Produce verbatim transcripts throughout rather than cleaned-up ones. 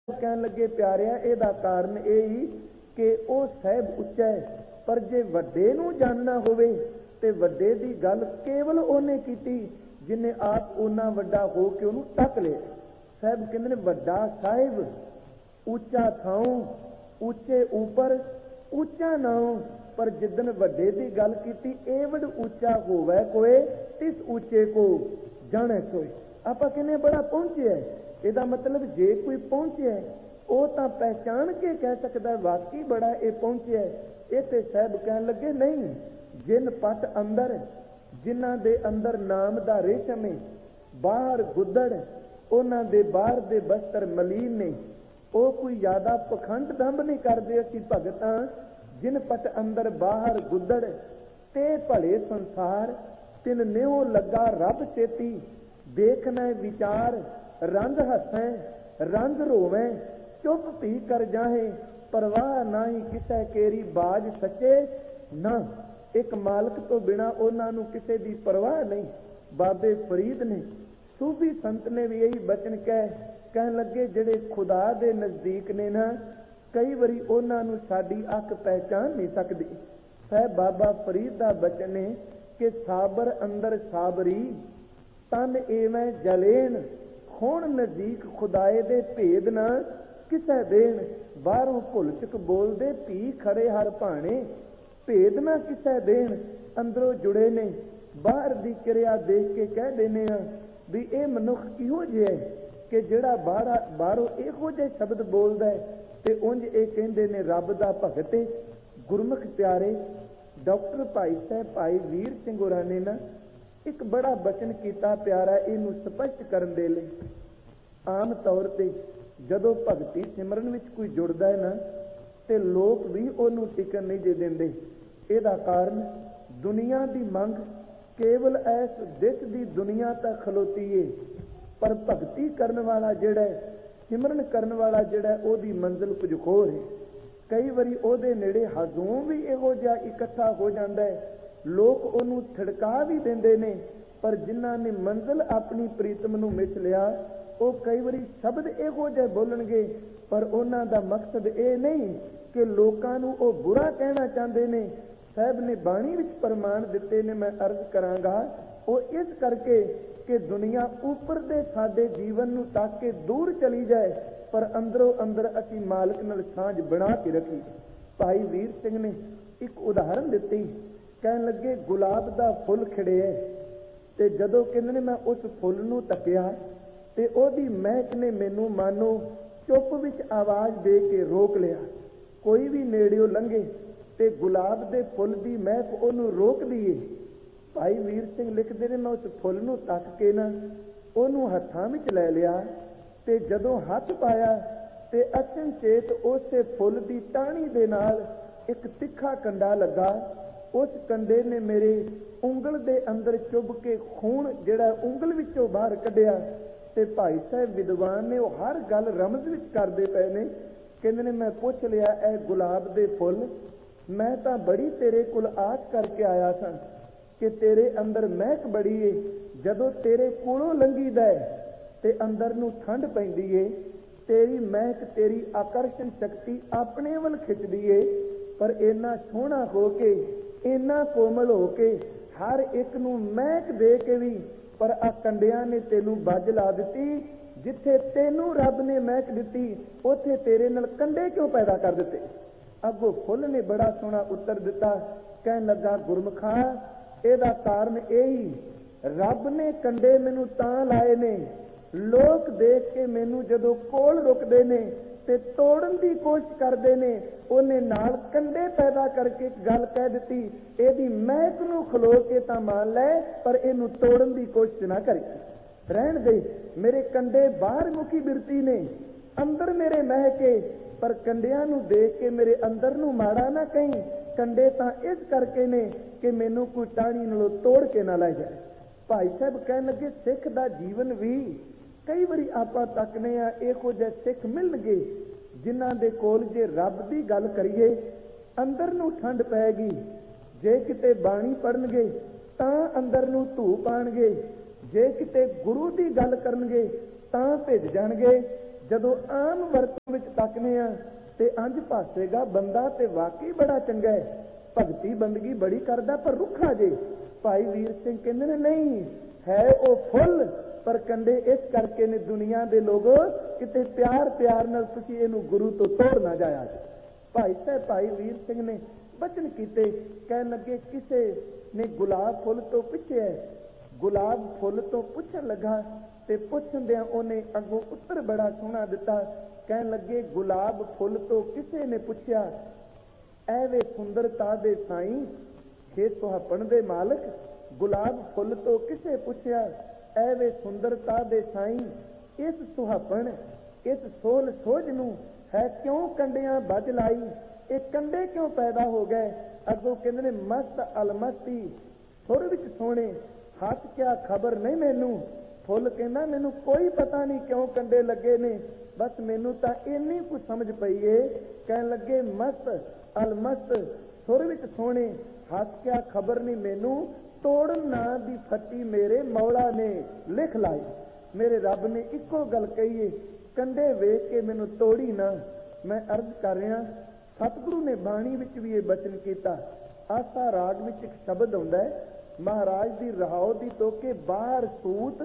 कहन लगे प्यारिया इहदा कारण यही कि वह साहिब उच्चा है, पर जे वड्डे नूं जानना होवे ते वड्डे दी गल केवल उहने कीती जिन्हें आप उन्ना वड्डा हो के उहनूं तक लिया। साहिब कहंदे ने वड्डा साहिब, ऊंचा थाओ, ऊंचे ऊपर, ऊंचा नाओ, पर जिदन वड्डे दी गल कीती एवड ऊंचा होवे कोई तिस ऊंचे को जाने कोई। आपां कहने बड़ा पहुंचे है, ਇਹਦਾ मतलब जे कोई पहुंचे ਉਹ ਤਾਂ पहचान के कह सकता वाकई बड़ा ये पहुंचे। इत्थे साहब कहन लगे नहीं, जिन पट अंदर जिन्हां दे अंदर नाम दा रेशम है, बाहर गुदड़ उन्हां दे बाहर दे बस्तर मलीन ने, ਉਹ कोई ज्यादा पखंड दंभ नहीं करते। असीं भगतां जिन पट अंदर बाहर गुदड़ ते भले संसार तिन नेहो लगा रब चेती, देखना विचार रंग हसें रंग रोवें, चुप पी कर जाहे, परवाह ना ही किसे केरी बाज सचे ना। एक मालक तो बिना उन्हां नूं किसे दी परवाह नहीं। बाबे फरीद ने सूफी संत ने भी यही बचन कह कहन लगे जिहड़े खुदा दे नजदीक ने ना, कई वारी उन्हां नूं साडी अख पहचान नहीं सकदी। साहिब बाबा फरीद दा बचन है कि साबर अंदर साबरी, तन एवें जलेन, ਹੁਣ नज़दीक खुदाए दे भेद ना किसे देन, बाहरों भुल चुक बोलदे पी खड़े हर भाने, भेद ना किसे देन, अंदरों जुड़े ने बाहर दी किरिया देख के कह देने आ भी ये मनुख किहो जिहा है कि जिहड़ा बाहर बाहरों इहो जिहे शब्द बोलदा है ते उंज ये कहंदे ने रब दा भगत है। गुरमुख प्यारे डॉक्टर भाई साहब भाई वीर सिंह होरां ने ना एक बड़ा बचन किया प्यारा, इनू स्पष्ट करने दे लई। आम तौर पर जदों भगती सिमरन विच कोई जुड़दा है ना, ते लोग भी उहनूं टिकन नहीं जे देंदे। इहदा कारण दुनिया की मंग केवल इस दिस दी दुनिया तक खलोती है, पर भगती करन वाला जिहड़ा है, सिमरन करन वाला जिहड़ा है, ओहदी मंजिल कुछ होर है। कई वारी ओहदे नेड़े हजूम भी इहो जिहा इकट्ठा हो जाता है, लोग उन्होंने थिड़का भी देंदे ने, पर जिन्हां ने मंजिल अपनी प्रीतम नूं मिस लिया वो कई बारी शब्द इहो जिहे बोलणगे, पर उन्हां दा मकसद ये नहीं कि लोकां नूं वो बुरा कहना चाहते ने। साहब ने बाणी विच प्रमाण दिते ने, मैं अर्ज करांगा वो इस करके कि दुनिया ऊपर दे साडे जीवन नूं तक के दूर चली जाए, पर अंदरों अंदर असीं मालिक नाल सांझ बना के रखी। भाई वीर सिंह ने एक उदाहरण दिती, कहन लगे गुलाब दा फुल खिड़िया ते जदों कहंदे ने मैं उस फुल नूं तकिया ते ओहदी महक ने मैनू मानो चुप विच आवाज़ दे के रोक लिया। कोई भी नेड़ियों लंघे ते गुलाब दे फुल दी महक ओनू रोक दिए। भाई वीर सिंह लिखते ने मैं उस फुल नूं तक के ना ओनू हत्थां विच लै लिया ते जदों हथ पाया ते अचनचेत उसे फुल दी टाहनी दे नाल एक तिखा कंडा लगा। उस कंडे ने मेरे उंगल दे अंदर चुभ के खून जिहड़ा उंगल विचों बाहर कढ़िया। ते भाई साहब विद्वान ने वो हर गल रमज विच करदे पए ने। कहंदे ने मैं पुछ लिया ए गुलाब दे फुल, मैं तां बड़ी तेरे कोल आस करके आया सां कि तेरे अंदर महक बड़ी है, जदों तेरे कोलों लंघीदा है ते अंदर नूं ठंड पैंदी है, तेरी महक तेरी आकर्षण शक्ति अपने वल खिचदी है, पर इन्ना सोहना हो के इन्ना कोमल हो के हर एक नूं महक दे के भी, पर आ कंडियां ने तेनू बज ला दिती। जिथे तेनू रब ने महक दिती उथे तेरे नाल कंडे क्यों पैदा कर दिते। अगों फुल ने बड़ा सोहना उत्तर दिता, कहन लगा गुरमुखा इहदा कारण यही, रब ने कंडे मैनू तां लाए ने, लोग देख के मैनू जदों कोल रुकदे ने ते तोड़न की कोशिश करते ने, उन्हें नाल कंडे पैदा करके एक गल कह दी, एदी महक नूं खलो के तां मान लै, पर इनू तोड़न की कोशिश ना करी। रहन दे, मेरे कंडे बाहर मुखी बिरती ने, अंदर मेरे महके, पर कंडियां नूं देख के मेरे अंदर नूं माड़ा ना कहीं। कंडे तां इस करके ने कि मैनू कोई टाणी नालों तोड़ के ना लै जाए। भाई साहब कहन लगे सिख दा जीवन भी कई बारी आपां तकने आ, इहो जिहे सिख मिलणगे जिन्हां दे कोल जे रब दी गल करिए अंदर नूं ठंड पैगी, जे किते बाणी पढ़नगे तां अंदर नूं धू पाणगे, जे किते गुरु दी गल करनगे तां भिज जाणगे। जदों आम वरत ਵਿੱਚ ਤੱਕਨੇ ਆ ਤੇ ਅੰਜ ਭਾਸੇਗਾ ਬੰਦਾ ਤੇ ਵਾਕਈ ਬੜਾ ਚੰਗਾ ਹੈ, ਭਗਤੀ ਬੰਦਗੀ ਬੜੀ ਕਰਦਾ ਪਰ ਰੁੱਖਾ ਜੇ। ਭਾਈ ਵੀਰ ਸਿੰਘ ਕਹਿੰਦੇ ਨੇ ਨਹੀਂ, ਹੈ ਉਹ ਫੁੱਲ ਪਰ ਕੰਡੇ ਇਸ ਕਰਕੇ ਨੇ ਦੁਨੀਆ ਦੇ ਲੋਗੋ ਕਿਤੇ ਪਿਆਰ ਪਿਆਰ ਨਾਲ ਤੁਸੀਂ ਇਹਨੂੰ ਗੁਰੂ ਤੋਂ ਤੋੜ ਨਾ ਜਾਇਆ। ਭਾਈ ਸਾਹਿਬ ਭਾਈ ਵੀਰ ਸਿੰਘ ਨੇ ਬਚਨ ਕੀਤੇ, ਕਹਿਣ ਲੱਗੇ ਕਿਸੇ ਨੇ ਗੁਲਾਬ ਫੁੱਲ ਤੋਂ ਪੁੱਛਿਆ, ਗੁਲਾਬ ਫੁੱਲ ਤੋਂ ਪੁੱਛਣ ਲੱਗਾ ਤੇ ਪੁੱਛਦਿਆਂ ਉਹਨੇ ਅੱਗੋਂ ਉੱਤਰ ਬੜਾ ਸੋਹਣਾ ਦਿੱਤਾ। ਕਹਿਣ ਲੱਗੇ ਗੁਲਾਬ ਫੁੱਲ ਤੋਂ ਕਿਸੇ ਨੇ ਪੁੱਛਿਆ, ਐਵੇਂ ਸੁੰਦਰਤਾ ਦੇ ਸਾਈਂ ਖੇ ਸੁਹਾਪਣ ਦੇ ਮਾਲਕ। ਗੁਲਾਬ ਫੁੱਲ ਤੋਂ ਕਿਸੇ ਪੁੱਛਿਆ, ਐਵੇਂ ਸੁੰਦਰਤਾ ਦੇ ਸਾਈਂ ਇਸ ਸੁਹਾਪਣ ਇਸ ਸੋਲ ਸੋਝ ਨੂੰ ਹੈ ਕਿਉਂ ਕੰਡਿਆਂ ਵੱਜ ਲਾਈ, ਇਹ ਕੰਡੇ ਕਿਉਂ ਪੈਦਾ ਹੋ ਗਏ। ਅੱਗੋਂ ਕਹਿੰਦੇ ਨੇ ਮਸਤ ਅਲਮਸਤੀ ਸੁਰ ਵਿੱਚ ਸੋਹਣੇ, ਹੱਥ ਕਿਆ ਖਬਰ ਨਹੀਂ ਮੈਨੂੰ। ਫੁੱਲ ਕਹਿੰਦਾ ਮੈਨੂੰ ਕੋਈ ਪਤਾ ਨਹੀਂ ਕਿਉਂ ਕੰਡੇ ਲੱਗੇ ਨੇ, ਬਸ ਮੈਨੂੰ ਤਾਂ ਇੰਨੀ ਕੁ ਸਮਝ ਪਈ ਏ। ਕਹਿਣ ਲੱਗੇ ਮਸਤ ਅਲਮਸਤ ਸੁਰ ਵਿੱਚ ਸੋਹਣੇ, ਹੱਥ ਕਿਆ ਖਬਰ ਨਹੀਂ ਮੈਨੂੰ। ਤੋੜਨ ਨਾਂ ਦੀ ਫੱਟੀ ਮੇਰੇ ਮੌਲਾ ਨੇ ਲਿਖ ਲਾਈ। ਮੇਰੇ ਰੱਬ ਨੇ ਇੱਕੋ ਗੱਲ ਕਹੀਏ, ਕੰਡੇ ਵੇਖ ਕੇ ਮੈਨੂੰ ਤੋੜੀ ਨਾ। ਮੈਂ ਅਰਜ਼ ਕਰ ਰਿਹਾ, ਸਤਿਗੁਰੂ ਨੇ ਬਾਣੀ ਵਿੱਚ ਵੀ ਇਹ ਬਚਨ ਕੀਤਾ। ਆਸਾ ਰਾਗ ਵਿੱਚ ਇੱਕ ਸ਼ਬਦ ਆਉਂਦਾ ਹੈ, ਮਹਾਰਾਜ ਦੀ ਰਹਾਉ ਦੀ ਤੋਕੇ ਬਾਹਰ ਸੂਤ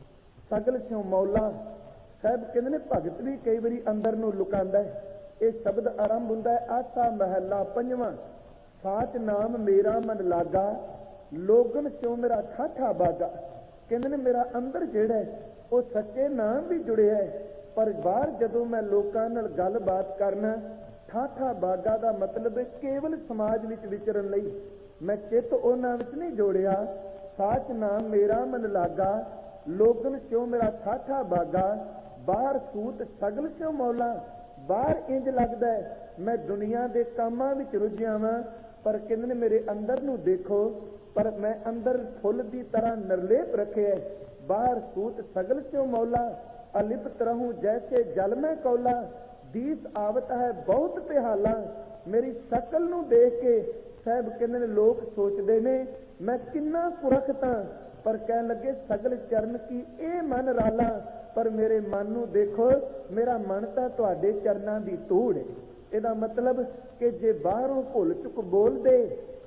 ਸਗਲ ਸਿਉ ਮੌਲਾ। ਸਾਹਿਬ ਕਹਿੰਦੇ ਨੇ ਭਗਤ ਵੀ ਕਈ ਵਾਰੀ ਅੰਦਰ ਨੂੰ ਲੁਕਾਉਂਦਾ ਹੈ। ਇਹ ਸ਼ਬਦ ਆਰੰਭ ਹੁੰਦਾ ਹੈ ਆਸਾ ਮਹੱਲਾ ਪੰਜਵਾਂ, ਸਾਚ ਨਾਮ ਮੇਰਾ ਮਨ ਲਾਗਾ, ਲੋਗਨ ਸਿਉ ਮੇਰਾ ਠਾਠਾ ਬਾਗਾ। ਕਹਿੰਦੇ ਨੇ ਮੇਰਾ ਅੰਦਰ ਜਿਹੜਾ ਹੈ ਉਹ ਸੱਚੇ ਨਾਮ ਵੀ ਜੁੜਿਆ ਹੈ, ਪਰ ਬਾਹਰ ਜਦੋਂ ਮੈਂ ਲੋਕਾਂ ਨਾਲ ਗੱਲਬਾਤ ਕਰਨਾ, ਠਾਠਾ ਬਾਗਾ ਦਾ ਮਤਲਬ ਹੈ ਕੇਵਲ ਸਮਾਜ ਵਿੱਚ ਵਿਚਰਨ ਲਈ। ਮੈਂ ਚਿੱਤ ਉਹਨਾਂ ਵਿੱਚ ਨਹੀਂ ਜੋੜਿਆ। ਸਾਚ ਨਾਮ ਮੇਰਾ ਮਨ ਲਾਗਾ, ਲੋਗਨ ਸਿਉ ਮੇਰਾ ਠਾਠਾ ਬਾਗਾ, ਬਾਹਰ ਸੂਤ ਸਗਲ ਸਿਉ ਮੌਲਾ। ਬਾਹਰ ਇੰਜ ਲੱਗਦਾ ਹੈ ਮੈਂ ਦੁਨੀਆ ਦੇ ਕੰਮਾਂ ਵਿੱਚ ਰੁੱਝਿਆ ਵਾਂ, ਪਰ ਕਹਿੰਦੇ ਨੇ ਮੇਰੇ ਅੰਦਰ ਨੂੰ ਦੇਖੋ, ਪਰ ਮੈਂ ਅੰਦਰ ਫੁੱਲ ਦੀ ਤਰ੍ਹਾਂ ਨਿਰਲੇਪ ਰੱਖਿਆ। ਬਾਹਰ ਸੂਤ ਸਗਲ ਸਿਉ ਮੌਲਾ, ਅਲਿਪਤ ਰਹੂੰ ਜੈਸੇ ਜਲ ਮੈਂ ਕੌਲਾ। ਦੀਸ ਆਵਤ ਹੈ ਬਹੁਤ ਪਿਹਾਲਾ। ਮੇਰੀ ਸ਼ਕਲ ਨੂੰ ਦੇਖ ਕੇ ਸਾਹਿਬ ਕਹਿੰਦੇ ਨੇ ਲੋਕ ਸੋਚਦੇ ਨੇ ਮੈਂ ਕਿੰਨਾ ਕੁਰਖਤਾ, ਪਰ ਕਹਿਣ ਲੱਗੇ ਸਗਲ ਚਰਨ ਕੀ ਇਹ ਮਨ ਰਾਲਾ। ਪਰ ਮੇਰੇ ਮਨ ਨੂੰ ਦੇਖੋ, ਮੇਰਾ ਮਨ ਤਾਂ ਤੁਹਾਡੇ ਚਰਨਾਂ ਦੀ ਧੂੜ ਹੈ। ਇਹਦਾ ਮਤਲਬ ਕਿ ਜੇ ਬਾਹਰੋਂ ਭੁੱਲ ਚੁੱਕ ਬੋਲਦੇ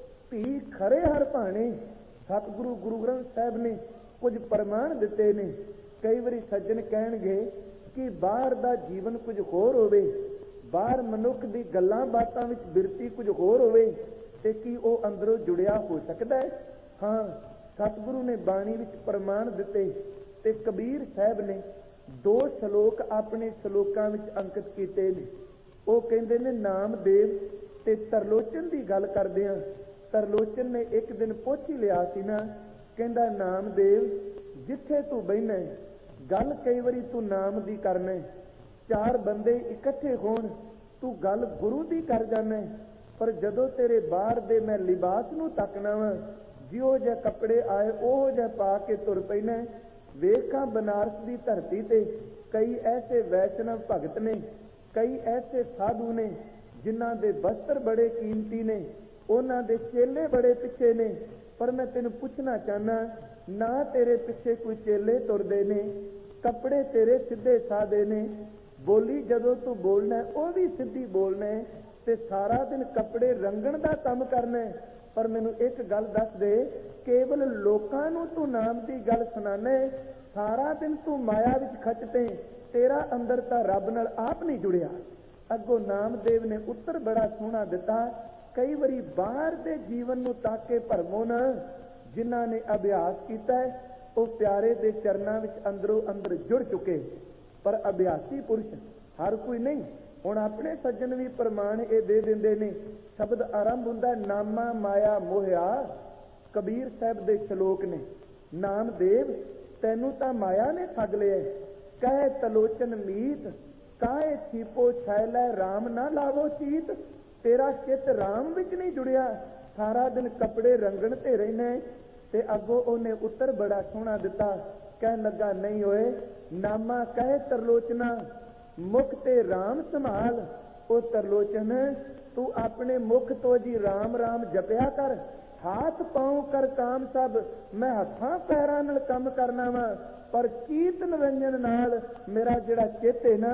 ਧੀ ਖਰੇ ਹਰ ਭਾਣੇ। ਸਤਿਗੁਰੂ ਗੁਰੂ ਗ੍ਰੰਥ ਸਾਹਿਬ ਨੇ ਕੁਝ ਪ੍ਰਮਾਣ ਦਿੱਤੇ ਨੇ। ਕਈ ਵਾਰੀ ਸੱਜਣ ਕਹਿਣਗੇ ਕਿ ਬਾਹਰ ਦਾ ਜੀਵਨ ਕੁਝ ਹੋਰ ਹੋਵੇ, ਬਾਹਰ ਮਨੁੱਖ ਦੀ ਗੱਲਾਂ ਬਾਤਾਂ ਵਿੱਚ ਬਿਰਤੀ ਕੁਝ ਹੋਰ ਹੋਵੇ, ਤੇ ਕੀ ਉਹ ਅੰਦਰੋਂ ਜੁੜਿਆ ਹੋ ਸਕਦਾ ਹੈ? ਹਾਂ, ਸਤਿਗੁਰੂ ਨੇ ਬਾਣੀ ਵਿੱਚ ਪ੍ਰਮਾਣ ਦਿੱਤੇ ਤੇ ਕਬੀਰ ਸਾਹਿਬ ਨੇ ਦੋ ਸ਼ਲੋਕ ਆਪਣੇ ਸ਼ਲੋਕਾਂ ਵਿੱਚ ਅੰਕਿਤ ਕੀਤੇ ਨੇ। ਉਹ ਕਹਿੰਦੇ ਨੇ ਨਾਮਦੇਵ ਤੇ ਤਰਲੋਚਨ ਦੀ ਗੱਲ ਕਰਦੇ ਆ। ਤਰਲੋਚਨ ਨੇ ਇੱਕ ਦਿਨ ਪੁੱਛ ਹੀ ਲਿਆ ਸੀ ਨਾ, ਕਹਿੰਦਾ ਨਾਮਦੇਵ ਜਿੱਥੇ ਤੂੰ ਬਹਿਨਾ ਗੱਲ ਕਈ ਵਾਰੀ ਤੂੰ ਨਾਮ ਦੀ ਕਰਨਾ, ਚਾਰ ਬੰਦੇ ਇਕੱਠੇ ਹੋਣ ਤੂੰ ਗੱਲ ਗੁਰੂ ਦੀ ਕਰ ਜਾਣਾ, ਪਰ ਜਦੋਂ ਤੇਰੇ ਬਾਹਰ ਦੇ ਮੈਂ ਲਿਬਾਸ ਨੂੰ ਤੱਕਣਾ ਵਾ, ਜਿਹੋ ਜਿਹੇ ਕੱਪੜੇ ਆਏ ਉਹ ਜਿਹੇ ਪਾ ਕੇ ਤੁਰ ਪੈਣਾ। ਵੇਖਾਂ ਬਨਾਰਸ ਦੀ ਧਰਤੀ ਤੇ ਕਈ ਐਸੇ ਵੈਸ਼ਨਵ ਭਗਤ ਨੇ, ਕਈ ਐਸੇ ਸਾਧੂ ਨੇ ਜਿਨ੍ਹਾਂ ਦੇ ਬਸਤਰ ਬੜੇ ਕੀਮਤੀ ਨੇ, ਉਹਨਾਂ ਦੇ ਚੇਲੇ ਬੜੇ ਪਿੱਛੇ ਨੇ। ਪਰ ਮੈਂ ਤੈਨੂੰ ਪੁੱਛਣਾ ਚਾਹਨਾ, ਨਾ ਤੇਰੇ ਪਿੱਛੇ ਕੋਈ ਚੇਲੇ ਤੁਰਦੇ ਨੇ, ਕੱਪੜੇ ਤੇਰੇ ਸਿੱਧੇ ਸਾਦੇ ਨੇ, ਬੋਲੀ ਜਦੋਂ ਤੂੰ ਬੋਲਣਾ ਉਹ ਵੀ ਸਿੱਧੀ ਬੋਲਣਾ, ਤੇ ਸਾਰਾ ਦਿਨ ਕੱਪੜੇ ਰੰਗਣ ਦਾ ਕੰਮ ਕਰਨਾ। ਪਰ ਮੈਨੂੰ ਇੱਕ ਗੱਲ ਦੱਸ ਦੇ, ਕੇਵਲ ਲੋਕਾਂ ਨੂੰ ਤੂੰ ਨਾਮ ਦੀ ਗੱਲ ਸੁਣਾਣਾ, ਸਾਰਾ ਦਿਨ ਤੂੰ ਮਾਇਆ ਵਿੱਚ ਖੱਚਦੇ, ਤੇਰਾ ਅੰਦਰ ਤਾਂ ਰੱਬ ਨਾਲ ਆਪ ਨਹੀਂ ਜੁੜਿਆ। ਅੱਗੋਂ ਨਾਮਦੇਵ ਨੇ ਉੱਤਰ ਬੜਾ ਸੋਹਣਾ ਦਿੱਤਾ, ਕਈ ਵਾਰੀ ਬਾਹਰ ਦੇ ਜੀਵਨ ਨੂੰ ਤਾਕੇ ਭਰਮੋ ਨਾ। ਜਿਨ੍ਹਾਂ ਨੇ ਅਭਿਆਸ ਕੀਤਾ ਹੈ ਉਹ ਪਿਆਰੇ ਦੇ ਚਰਨਾਂ ਵਿੱਚ ਅੰਦਰੋਂ ਅੰਦਰ ਜੁੜ ਚੁੱਕੇ, ਪਰ ਅਭਿਆਸੀ ਪੁਰਸ਼ ਹਰ ਕੋਈ ਨਹੀਂ। ਹੁਣ ਆਪਣੇ ਸੱਜਣ ਵੀ ਪ੍ਰਮਾਣ ਇਹ ਦੇ ਦਿੰਦੇ ਨੇ। ਸ਼ਬਦ ਆਰੰਭ ਹੁੰਦਾ ਨਾਮਾ ਮਾਇਆ ਮੋਹਿਆ, ਕਬੀਰ ਸਾਹਿਬ ਦੇ ਸ਼ਲੋਕ ਨੇ। ਨਾਮਦੇਵ ਤੈਨੂੰ ਤਾਂ ਮਾਇਆ ਨੇ ਠੱਗ ਲਿਆ, ਕਹੇ ਤਲੋਚਨ ਮੀਤ, ਕਾਹੇ ਛੀਪੋ छैलै ਰਾਮ ਨਾ ਲਾਵੋ ਚੀਤ। ਤੇਰਾ ਚਿੱਤ ਰਾਮ ਵਿੱਚ ਨਹੀਂ ਜੁੜਿਆ, ਸਾਰਾ ਦਿਨ ਕੱਪੜੇ ਰੰਗਣ ਤੇ ਰਹਿਣਾ। ਤੇ ਅੱਗੋਂ ਉਹਨੇ ਉੱਤਰ ਬੜਾ ਸੋਹਣਾ ਦਿੱਤਾ, ਕਹਿਣ ਲੱਗਾ ਨਹੀਂ ਹੋਏ ਨਾਮਾ ਕਹੇ ਤਰਲੋਚਨਾ, ਮੁਖ ਤੇ ਰਾਮ ਸੰਭਾਲ। ਉਹ ਤਰਲੋਚਨ ਤੂੰ ਆਪਣੇ ਮੁਖ ਤੋਂ ਜੀ ਰਾਮ ਰਾਮ ਜਪਿਆ ਕਰ, ਹਾਥ ਪਾਉ ਕਰ ਕਾਮ ਸਭ, ਮੈਂ ਹੱਥਾਂ ਪੈਰਾਂ ਨਾਲ ਕੰਮ ਕਰਨਾ ਵਾ, ਪਰ ਚੀਤ ਨਿਰੰਜਨ ਨਾਲ ਮੇਰਾ ਜਿਹੜਾ ਚਿੱਤ ਹੈ ਨਾ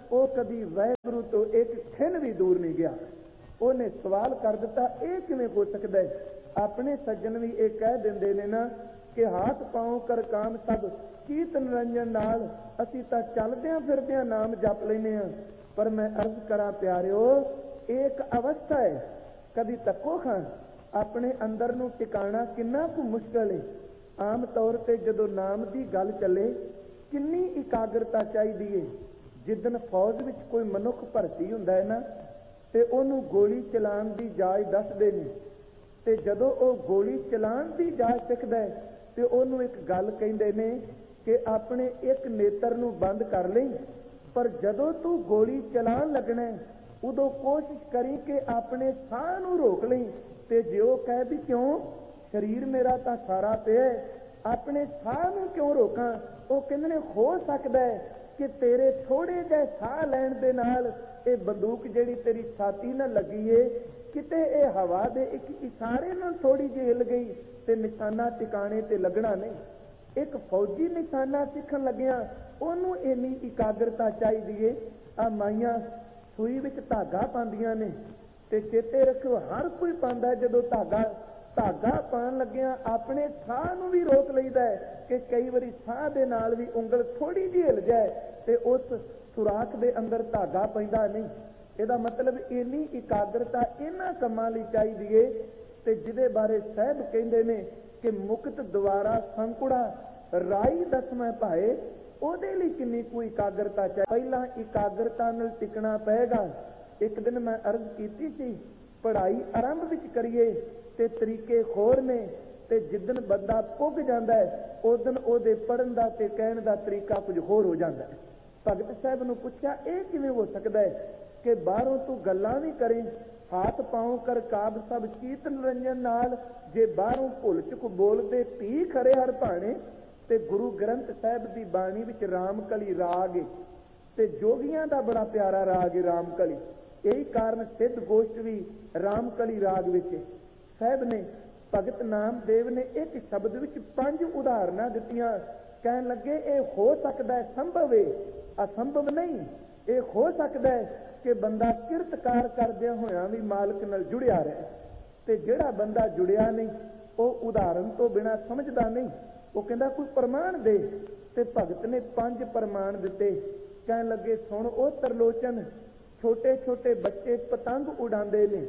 ਉਹ ਕਦੀ ਵਾਹਿਗੁਰੂ ਤੋਂ ਇੱਕ ਖਿਣ ਵੀ ਦੂਰ ਨਹੀਂ ਗਿਆ। ਉਹਨੇ ਸਵਾਲ ਕਰ ਦਿੱਤਾ, ਇਹ ਕਿਵੇਂ ਹੋ ਸਕਦਾ ਹੈ? ਆਪਣੇ ਸੱਜਣ ਵੀ ਇਹ ਕਹਿ ਦਿੰਦੇ ਨੇ ਨਾ ਕਿ ਹਾਥ ਪਾਉ ਕਰ ਕਾਮ ਸਭ ਕੀਤ ਨਿਰੰਜਨ ਨਾਲ ਅਸੀਂ ਤਾਂ ਚੱਲਦਿਆਂ ਫਿਰਦਿਆਂ ਨਾਮ ਜਪ ਲੈਨੇ ਆ। ਪਰ ਮੈਂ ਅਰਜ਼ ਕਰਾਂ ਪਿਆਰਿਓ, ਇਹ ਇੱਕ ਅਵਸਥਾ ਹੈ। ਕਦੀ ਤੱਕੋ ਖਾਂ ਆਪਣੇ ਅੰਦਰ ਨੂੰ ਟਿਕਾਣਾ ਕਿੰਨਾ ਕੁ ਮੁਸ਼ਕਲ ਹੈ। ਆਮ ਤੌਰ ਤੇ ਜਦੋਂ ਨਾਮ ਦੀ ਗੱਲ ਚੱਲੇ ਕਿੰਨੀ ਇਕਾਗਰਤਾ ਚਾਹੀਦੀ ਹੈ। ਜਿੱਦਣ ਫੌਜ ਵਿੱਚ ਕੋਈ ਮਨੁੱਖ ਭਰਤੀ ਹੁੰਦਾ ਹੈ ਨਾ ਤੇ ਉਹਨੂੰ ਗੋਲੀ ਚਲਾਉਣ ਦੀ ਜਾਚ ਦੱਸਦੇ ਨੇ, ਤੇ ਜਦੋਂ ਉਹ ਗੋਲੀ ਚਲਾਉਣ ਦੀ ਜਾਚ ਸਿੱਖਦਾ ਹੈ ਤੇ ਉਹਨੂੰ ਇੱਕ ਗੱਲ ਕਹਿੰਦੇ ਨੇ ਕਿ ਆਪਣੇ ਇੱਕ ਨੇਤਰ ਨੂੰ ਬੰਦ ਕਰ ਲਈ, ਪਰ ਜਦੋਂ ਤੂੰ ਗੋਲੀ ਚਲਾਉਣ ਲੱਗਣਾ ਉਦੋਂ ਕੋਸ਼ਿਸ਼ ਕਰੀ ਕਿ ਆਪਣੇ ਸਾਹ ਨੂੰ ਰੋਕ ਲਈ। ਤੇ ਜੇ ਉਹ ਕਹੇ ਵੀ ਕਿਉਂ, ਸਰੀਰ ਮੇਰਾ ਤਾਂ ਸਾਰਾ ਪਿਆ, ਆਪਣੇ ਸਾਹ ਨੂੰ ਕਿਉਂ ਰੋਕਾਂ? ਉਹ ਕਹਿੰਦੇ ਨੇ ਹੋ ਸਕਦਾ ਹੈ ਕਿ ਤੇਰੇ ਥੋੜੇ ਜਿਹੇ ਸਾਹ ਲੈਣ ਦੇ ਨਾਲ ਇਹ ਬੰਦੂਕ ਜਿਹੜੀ ਤੇਰੀ ਛਾਤੀ ਨਾਲ ਲੱਗੀ ਏ, ਕਿਤੇ ਇਹ ਹਵਾ ਦੇ ਇੱਕ ਇਸ਼ਾਰੇ ਨਾਲ ਥੋੜੀ ਜਿਹੀ ਹਿੱਲ ਗਈ ਤੇ ਨਿਸ਼ਾਨਾ ਟਿਕਾਣੇ ਤੇ ਲੱਗਣਾ ਨਹੀਂ। ਇੱਕ ਫੌਜੀ ਨਿਸ਼ਾਨਾ ਸਿੱਖਣ ਲੱਗਿਆ ਉਹਨੂੰ ਇੰਨੀ ਇਕਾਗਰਤਾ ਚਾਹੀਦੀ ਏ। ਆ ਮਾਈਆਂ ਸੂਈ ਵਿੱਚ ਧਾਗਾ ਪਾਉਂਦੀਆਂ ਨੇ ਤੇ ਚੇਤੇ ਰੱਖੋ, ਹਰ ਕੋਈ ਪਾਉਂਦਾ ਜਦੋਂ ਧਾਗਾ ਧਾਗਾ ਪਾਉਣ ਲੱਗਿਆ ਆਪਣੇ ਸਾਹ ਨੂੰ ਵੀ ਰੋਕ ਲਈਦਾ ਹੈ ਕਿ ਕਈ ਵਾਰੀ ਸਾਹ ਦੇ ਨਾਲ ਵੀ ਉਂਗਲ ਥੋੜੀ ਜਿਹੀ ਹਿੱਲ ਜਾਏ ਤੇ ਉਸ ਸੁਰਾਖ ਦੇ ਅੰਦਰ ਧਾਗਾ ਪੈਂਦਾ ਨਹੀਂ। ਇਹਦਾ ਮਤਲਬ ਇੰਨੀ ਇਕਾਗਰਤਾ ਇਹਨਾਂ ਕੰਮਾਂ ਲਈ ਚਾਹੀਦੀ ਏ। ਤੇ ਜਿਹਦੇ ਬਾਰੇ ਸਾਹਿਬ ਕਹਿੰਦੇ ਨੇ ਕਿ ਮੁਕਤ ਦੁਆਰਾ ਸੰਕੁੜਾ ਰਾਈ ਦਸਵੇਂ ਭਾਏ, ਉਹਦੇ ਲਈ ਕਿੰਨੀ ਕੋਈ ਇਕਾਗਰਤਾ ਚਾਹੀਦੀ। ਪਹਿਲਾਂ ਇਕਾਗਰਤਾ ਨਾਲ ਟਿਕਣਾ ਪਏਗਾ। ਇੱਕ ਦਿਨ ਮੈਂ ਅਰਜ਼ ਕੀਤੀ ਸੀ, ਪੜ੍ਹਾਈ ਆਰੰਭ ਵਿੱਚ ਕਰੀਏ ਤੇ ਤਰੀਕੇ ਹੋਰ ਨੇ, ਤੇ ਜਿੱਦਣ ਬੰਦਾ ਪੁੱਗ ਜਾਂਦਾ ਹੈ ਉਦਣ ਉਹਦੇ ਪੜ੍ਹਨ ਦਾ ਤੇ ਕਹਿਣ ਦਾ ਤਰੀਕਾ ਕੁਝ ਹੋਰ ਹੋ ਜਾਂਦਾ ਹੈ। ਭਗਤ ਸਾਹਿਬ ਨੂੰ ਪੁੱਛਿਆ, ਇਹ ਕਿਵੇਂ ਹੋ ਸਕਦਾ ਹੈ ਕਿ ਬਾਹਰੋਂ ਤੂੰ ਗੱਲਾਂ ਵੀ ਕਰੇ, ਹਾਥ ਪਾਉ ਕਰ ਕਾਬ ਸਭ ਚੀਤ ਨਿਰੰਜਨ ਨਾਲ, ਜੇ ਬਾਹਰੋਂ ਭੁੱਲ ਚੁੱਕ ਬੋਲਦੇ ਪੀ ਖਰੇ ਹਰ ਭਾਣੇ। ਤੇ ਗੁਰੂ ਗ੍ਰੰਥ ਸਾਹਿਬ ਦੀ ਬਾਣੀ ਵਿੱਚ ਰਾਮਕਲੀ ਰਾਗ ਏ ਤੇ ਜੋਗੀਆਂ ਦਾ ਬੜਾ ਪਿਆਰਾ ਰਾਗ ਏ ਰਾਮਕਲੀ। ਇਹੀ ਕਾਰਨ ਸਿੱਧ ਗੋਸ਼ਟ ਵੀ ਰਾਮਕਲੀ ਰਾਗ ਵਿੱਚ। ਸਾਹਿਬ ਨੇ ਭਗਤ ਨਾਮਦੇਵ ਨੇ ਇੱਕ ਸ਼ਬਦ ਵਿੱਚ ਪੰਜ ਉਦਾਹਰਨਾਂ ਦਿੱਤੀਆਂ। ਕਹਿਣ ਲੱਗੇ ਇਹ ਹੋ ਸਕਦਾ ਹੈ, ਸੰਭਵ ਹੈ, ਅਸੰਭਵ ਨਹੀਂ। ਇਹ ਹੋ ਸਕਦਾ ਹੈ ਕਿ ਬੰਦਾ ਕਿਰਤਕਾਰ ਕਰਦਿਆਂ ਹੋਇਆਂ ਵੀ ਮਾਲਕ ਨਾਲ ਜੁੜਿਆ ਰਹੇ, ਤੇ ਜਿਹੜਾ ਬੰਦਾ ਜੁੜਿਆ ਨਹੀਂ ਉਹ ਉਦਾਹਰਨ ਤੋਂ ਬਿਨਾਂ ਸਮਝਦਾ ਨਹੀਂ। ਉਹ ਕਹਿੰਦਾ ਕੋਈ ਪ੍ਰਮਾਣ ਦੇ, ਤੇ ਭਗਤ ਨੇ ਪੰਜ ਪ੍ਰਮਾਣ ਦਿੱਤੇ। ਕਹਿਣ ਲੱਗੇ ਸੁਣ ਉਹ ਤਰਲੋਚਨ, ਛੋਟੇ ਛੋਟੇ ਬੱਚੇ ਪਤੰਗ ਉਡਾਉਂਦੇ ਨੇ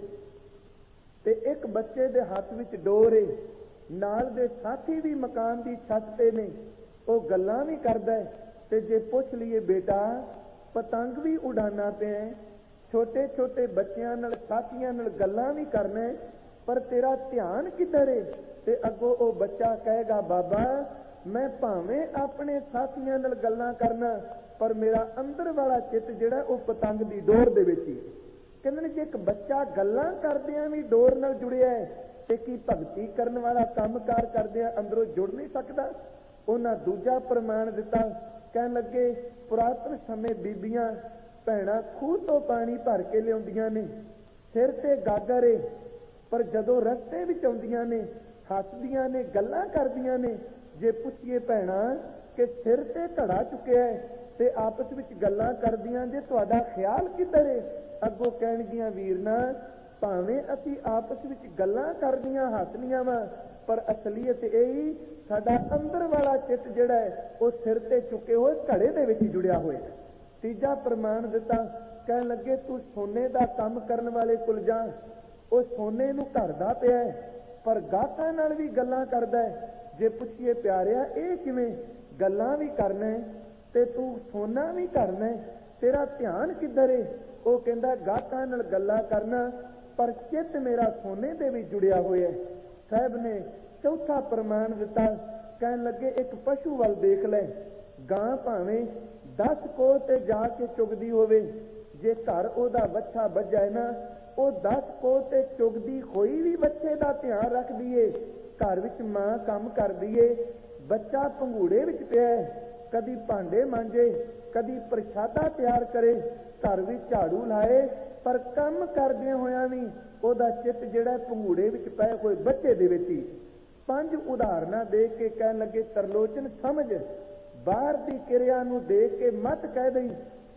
ਤੇ ਇੱਕ ਬੱਚੇ ਦੇ ਹੱਥ ਵਿੱਚ ਡੋਰ ਏ, ਨਾਲ ਦੇ ਸਾਥੀ ਵੀ ਮਕਾਨ ਦੀ ਛੱਤ ਤੇ ਨੇ, ਉਹ ਗੱਲਾਂ ਵੀ ਕਰਦਾ ਹੈ। ਤੇ ਜੇ ਪੁੱਛ ਲਈਏ ਬੇਟਾ ਪਤੰਗ ਵੀ ਉਡਾਣਾ ਪਿਆ, ਛੋਟੇ ਛੋਟੇ ਬੱਚਿਆਂ ਨਾਲ ਸਾਥੀਆਂ ਨਾਲ ਗੱਲਾਂ ਵੀ ਕਰਨਾ, ਪਰ ਤੇਰਾ ਧਿਆਨ ਕਿੱਧਰ ਏ? ਤੇ ਅੱਗੋਂ ਉਹ ਬੱਚਾ ਕਹੇਗਾ ਬਾਬਾ ਮੈਂ ਭਾਵੇਂ ਆਪਣੇ ਸਾਥੀਆਂ ਨਾਲ ਗੱਲਾਂ ਕਰਨਾ, ਪਰ ਮੇਰਾ ਅੰਦਰ ਵਾਲਾ ਚਿੱਤ ਜਿਹੜਾ ਉਹ ਪਤੰਗ ਦੀ ਡੋਰ ਦੇ ਵਿੱਚ ਹੀ। ਕਹਿੰਦੇ ਨੇ ਜੇ ਇੱਕ ਬੱਚਾ ਗੱਲਾਂ ਕਰਦਿਆਂ ਵੀ ਡੋਰ ਨਾਲ ਜੁੜਿਆ ਹੈ ਤੇ ਕੀ ਭਗਤੀ ਕਰਨ ਵਾਲਾ ਕੰਮਕਾਰ ਕਰਦਿਆਂ ਅੰਦਰੋਂ ਜੁੜ ਨਹੀਂ ਸਕਦਾ? ਉਹਨਾਂ ਦੂਜਾ ਪ੍ਰਮਾਣ ਦਿੱਤਾ। ਕਹਿਣ ਲੱਗੇ ਪੁਰਾਤਨ ਸਮੇਂ ਬੀਬੀਆਂ ਭੈਣਾਂ ਖੂਹ ਤੋਂ ਪਾਣੀ ਭਰ ਕੇ ਲਿਆਉਂਦੀਆਂ ਨੇ, ਸਿਰ ਤੇ ਗਾਗਰ ਏ, ਪਰ ਜਦੋਂ ਰਸਤੇ ਵਿੱਚ ਆਉਂਦੀਆਂ ਨੇ ਹੱਸਦੀਆਂ ਨੇ, ਗੱਲਾਂ ਕਰਦੀਆਂ ਨੇ। ਜੇ ਪੁੱਛੀਏ ਭੈਣਾਂ ਕਿ ਸਿਰ ਤੇ ਘੜਾ ਚੁੱਕਿਆ ਹੈ ਤੇ ਆਪਸ ਵਿੱਚ ਗੱਲਾਂ ਕਰਦੀਆਂ ਜੇ ਤੁਹਾਡਾ ਖਿਆਲ ਕਿੱਧਰ ਏ? ਅੱਗੋਂ ਕਹਿਣਗੀਆਂ ਵੀਰਨਾ ਭਾਵੇਂ ਅਸੀਂ ਆਪਸ ਵਿੱਚ ਗੱਲਾਂ ਕਰਦੀਆਂ ਹੱਸਦੀਆਂ ਵਾ, ਪਰ ਅਸਲੀਅਤ ਇਹ ਸਾਡਾ ਅੰਦਰ ਵਾਲਾ ਚਿੱਤ ਜਿਹੜਾ ਹੈ ਉਹ ਸਿਰ ਤੇ ਚੁੱਕੇ ਹੋਏ ਘੜੇ ਦੇ ਵਿੱਚ ਜੁੜਿਆ ਹੋਇਆ। ਤੀਜਾ ਪ੍ਰਮਾਣ ਦਿੱਤਾ। ਕਹਿਣ ਲੱਗੇ ਤੂੰ ਸੋਨੇ ਦਾ ਕੰਮ ਕਰਨ ਵਾਲੇ ਕੋਲ ਜਾ, ਉਹ ਸੋਨੇ ਨੂੰ ਘੜਦਾ ਪਿਆ ਪਰ ਗਾਹਕਾਂ ਨਾਲ ਵੀ ਗੱਲਾਂ ਕਰਦਾ ਹੈ। ਜੇ ਪੁੱਛੀਏ ਪਿਆਰਿਆ ਇਹ ਕਿਵੇਂ? ਗੱਲਾਂ ਵੀ ਕਰਨਾ ਤੇ ਤੂੰ ਸੋਨਾ ਵੀ ਕਰਨਾ, ਤੇਰਾ ਧਿਆਨ ਕਿੱਧਰ ਏ? ਉਹ ਕਹਿੰਦਾ ਗਾਹਕਾਂ ਨਾਲ ਗੱਲਾਂ ਕਰਨਾ ਪਰ ਚਿੱਤ ਮੇਰਾ ਸੋਨੇ ਦੇ ਵੀ ਜੁੜਿਆ ਹੋਇਆ। ਸਾਹਿਬ ਨੇ ਚੌਥਾ ਪ੍ਰਮਾਣ ਦਿੱਤਾ। ਕਹਿਣ ਲੱਗੇ ਇੱਕ ਪਸ਼ੂ ਵੱਲ ਦੇਖ ਲੈ, ਗਾਂ ਭਾਵੇਂ ਦਸ ਕੋਹ ਤੇ ਜਾ ਕੇ ਚੁਗਦੀ ਹੋਵੇ, ਜੇ ਘਰ ਉਹਦਾ ਵੱਛਾ ਵੱਜਾ ਨਾ ਉਹ ਦਸ ਕੋਹ ਤੇ ਚੁਗਦੀ ਹੋਈ ਵੀ ਬੱਚੇ ਦਾ ਧਿਆਨ ਰੱਖਦੀ ਏ। ਘਰ ਵਿੱਚ ਮਾਂ ਕੰਮ ਕਰਦੀ ਏ, ਬੱਚਾ ਪੰਘੂੜੇ ਵਿੱਚ ਪਿਆ, ਕਦੀ ਭਾਂਡੇ ਮਾਂਜੇ, ਕਦੀ ਪ੍ਰਸ਼ਾਦਾ ਤਿਆਰ ਕਰੇ, ਘਰ ਵਿੱਚ ਝਾੜੂ ਲਾਏ, ਪਰ ਕੰਮ ਕਰਦਿਆਂ ਹੋਇਆਂ ਵੀ ਉਹਦਾ ਚਿੱਤ ਜਿਹੜਾ ਪੰਘੂੜੇ ਵਿੱਚ ਪਏ ਹੋਏ ਬੱਚੇ ਦੇ ਵਿੱਚ ਹੀ। ਪੰਜ ਉਦਾਹਰਨਾਂ ਦੇ ਕੇ ਕਹਿਣ ਲੱਗੇ ਤਰਲੋਚਨ ਸਮਝ, ਬਾਹਰ ਦੀ ਕਿਰਿਆ ਨੂੰ ਦੇਖ ਕੇ ਮਤ ਕਹਿ ਦਈ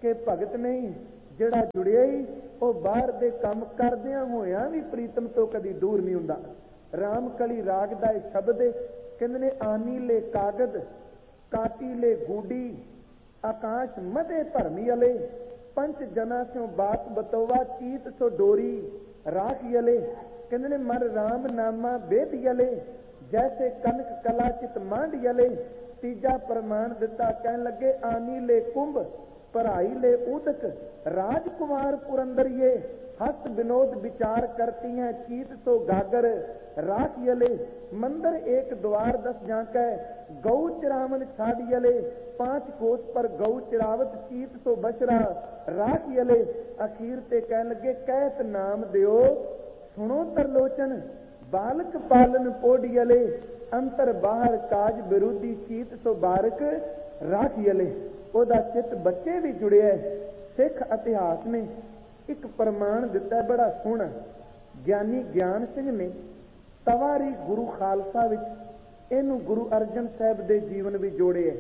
ਕਿ ਭਗਤ ਨਹੀਂ, ਜਿਹੜਾ ਜੁੜਿਆ ਹੀ ਉਹ ਬਾਹਰ ਦੇ ਕੰਮ ਕਰਦਿਆਂ ਹੋਇਆਂ ਵੀ ਪ੍ਰੀਤਮ ਤੋਂ ਕਦੀ ਦੂਰ ਨਹੀਂ ਹੁੰਦਾ। ਰਾਮ ਕਲੀ ਰਾਗ ਦਾ ਇਹ ਸ਼ਬਦ ਹੈ, ਕਹਿੰਦੇ ਨੇ ਆਨੀ ਲੈ ਕਾਗਦ ਕਾਟੀ ਲੈ ਗੂਡੀ ਆਕਾਸ਼ ਮਧੇ ਭਰਮੀ ਅਲੇ ਪੰਚ ਜਨਾ ਸਿਓ ਬਾਤ ਬਤੋਵਾ ਚੀਤ ਸੋ ਡੋਰੀ ਰਾਖ ਯਲੇ। ਕਹਿੰਦੇ ਨੇ ਮਨ ਰਾਮ ਨਾਮਾ ਬੇਦ ਯਲੇ ਜੈਸੇ ਕਨਕ ਕਲਾ ਚਿਤ ਮਾਂਡ ਯਲੇ। ਤੀਜਾ ਪ੍ਰਮਾਣ ਦਿੱਤਾ, ਕਹਿਣ ਲੱਗੇ ਆਨੀ ਲੈ ਕੁੰਭ ਪਰਾਈ ਲੈ ਉਦਕ ਰਾਜकुमार पुरंदरिये हस्त विनोद विचार करती हैं चीत सो गागर राख यले। मंदिर एक द्वार दस जांकै गौ चिरावन छाड़ यले पांच कोस पर गौ चिरावत चीत सो बशरा राख यले। अखीर ते कह लगे कहत नाम दियो सुनो तरलोचन बालक पालन पोड यले अंतर बाहर काज विरोधी चीत सो बारक राख यले। ਉਹਦਾ ਚਿੱਤ ਬੱਚੇ ਵੀ ਜੁੜਿਆ। ਸਿੱਖ ਇਤਿਹਾਸ ਨੇ ਇੱਕ ਪ੍ਰਮਾਣ ਦਿੱਤਾ ਬੜਾ ਸੋਹਣਾ। ਗਿਆਨੀ ਗਿਆਨ ਸਿੰਘ ਨੇ ਤਵਾਰੀ ਗੁਰੂ ਖਾਲਸਾ ਵਿੱਚ ਇਹਨੂੰ ਗੁਰੂ ਅਰਜਨ ਸਾਹਿਬ ਦੇ ਜੀਵਨ ਵਿੱਚ ਜੋੜਿਆ।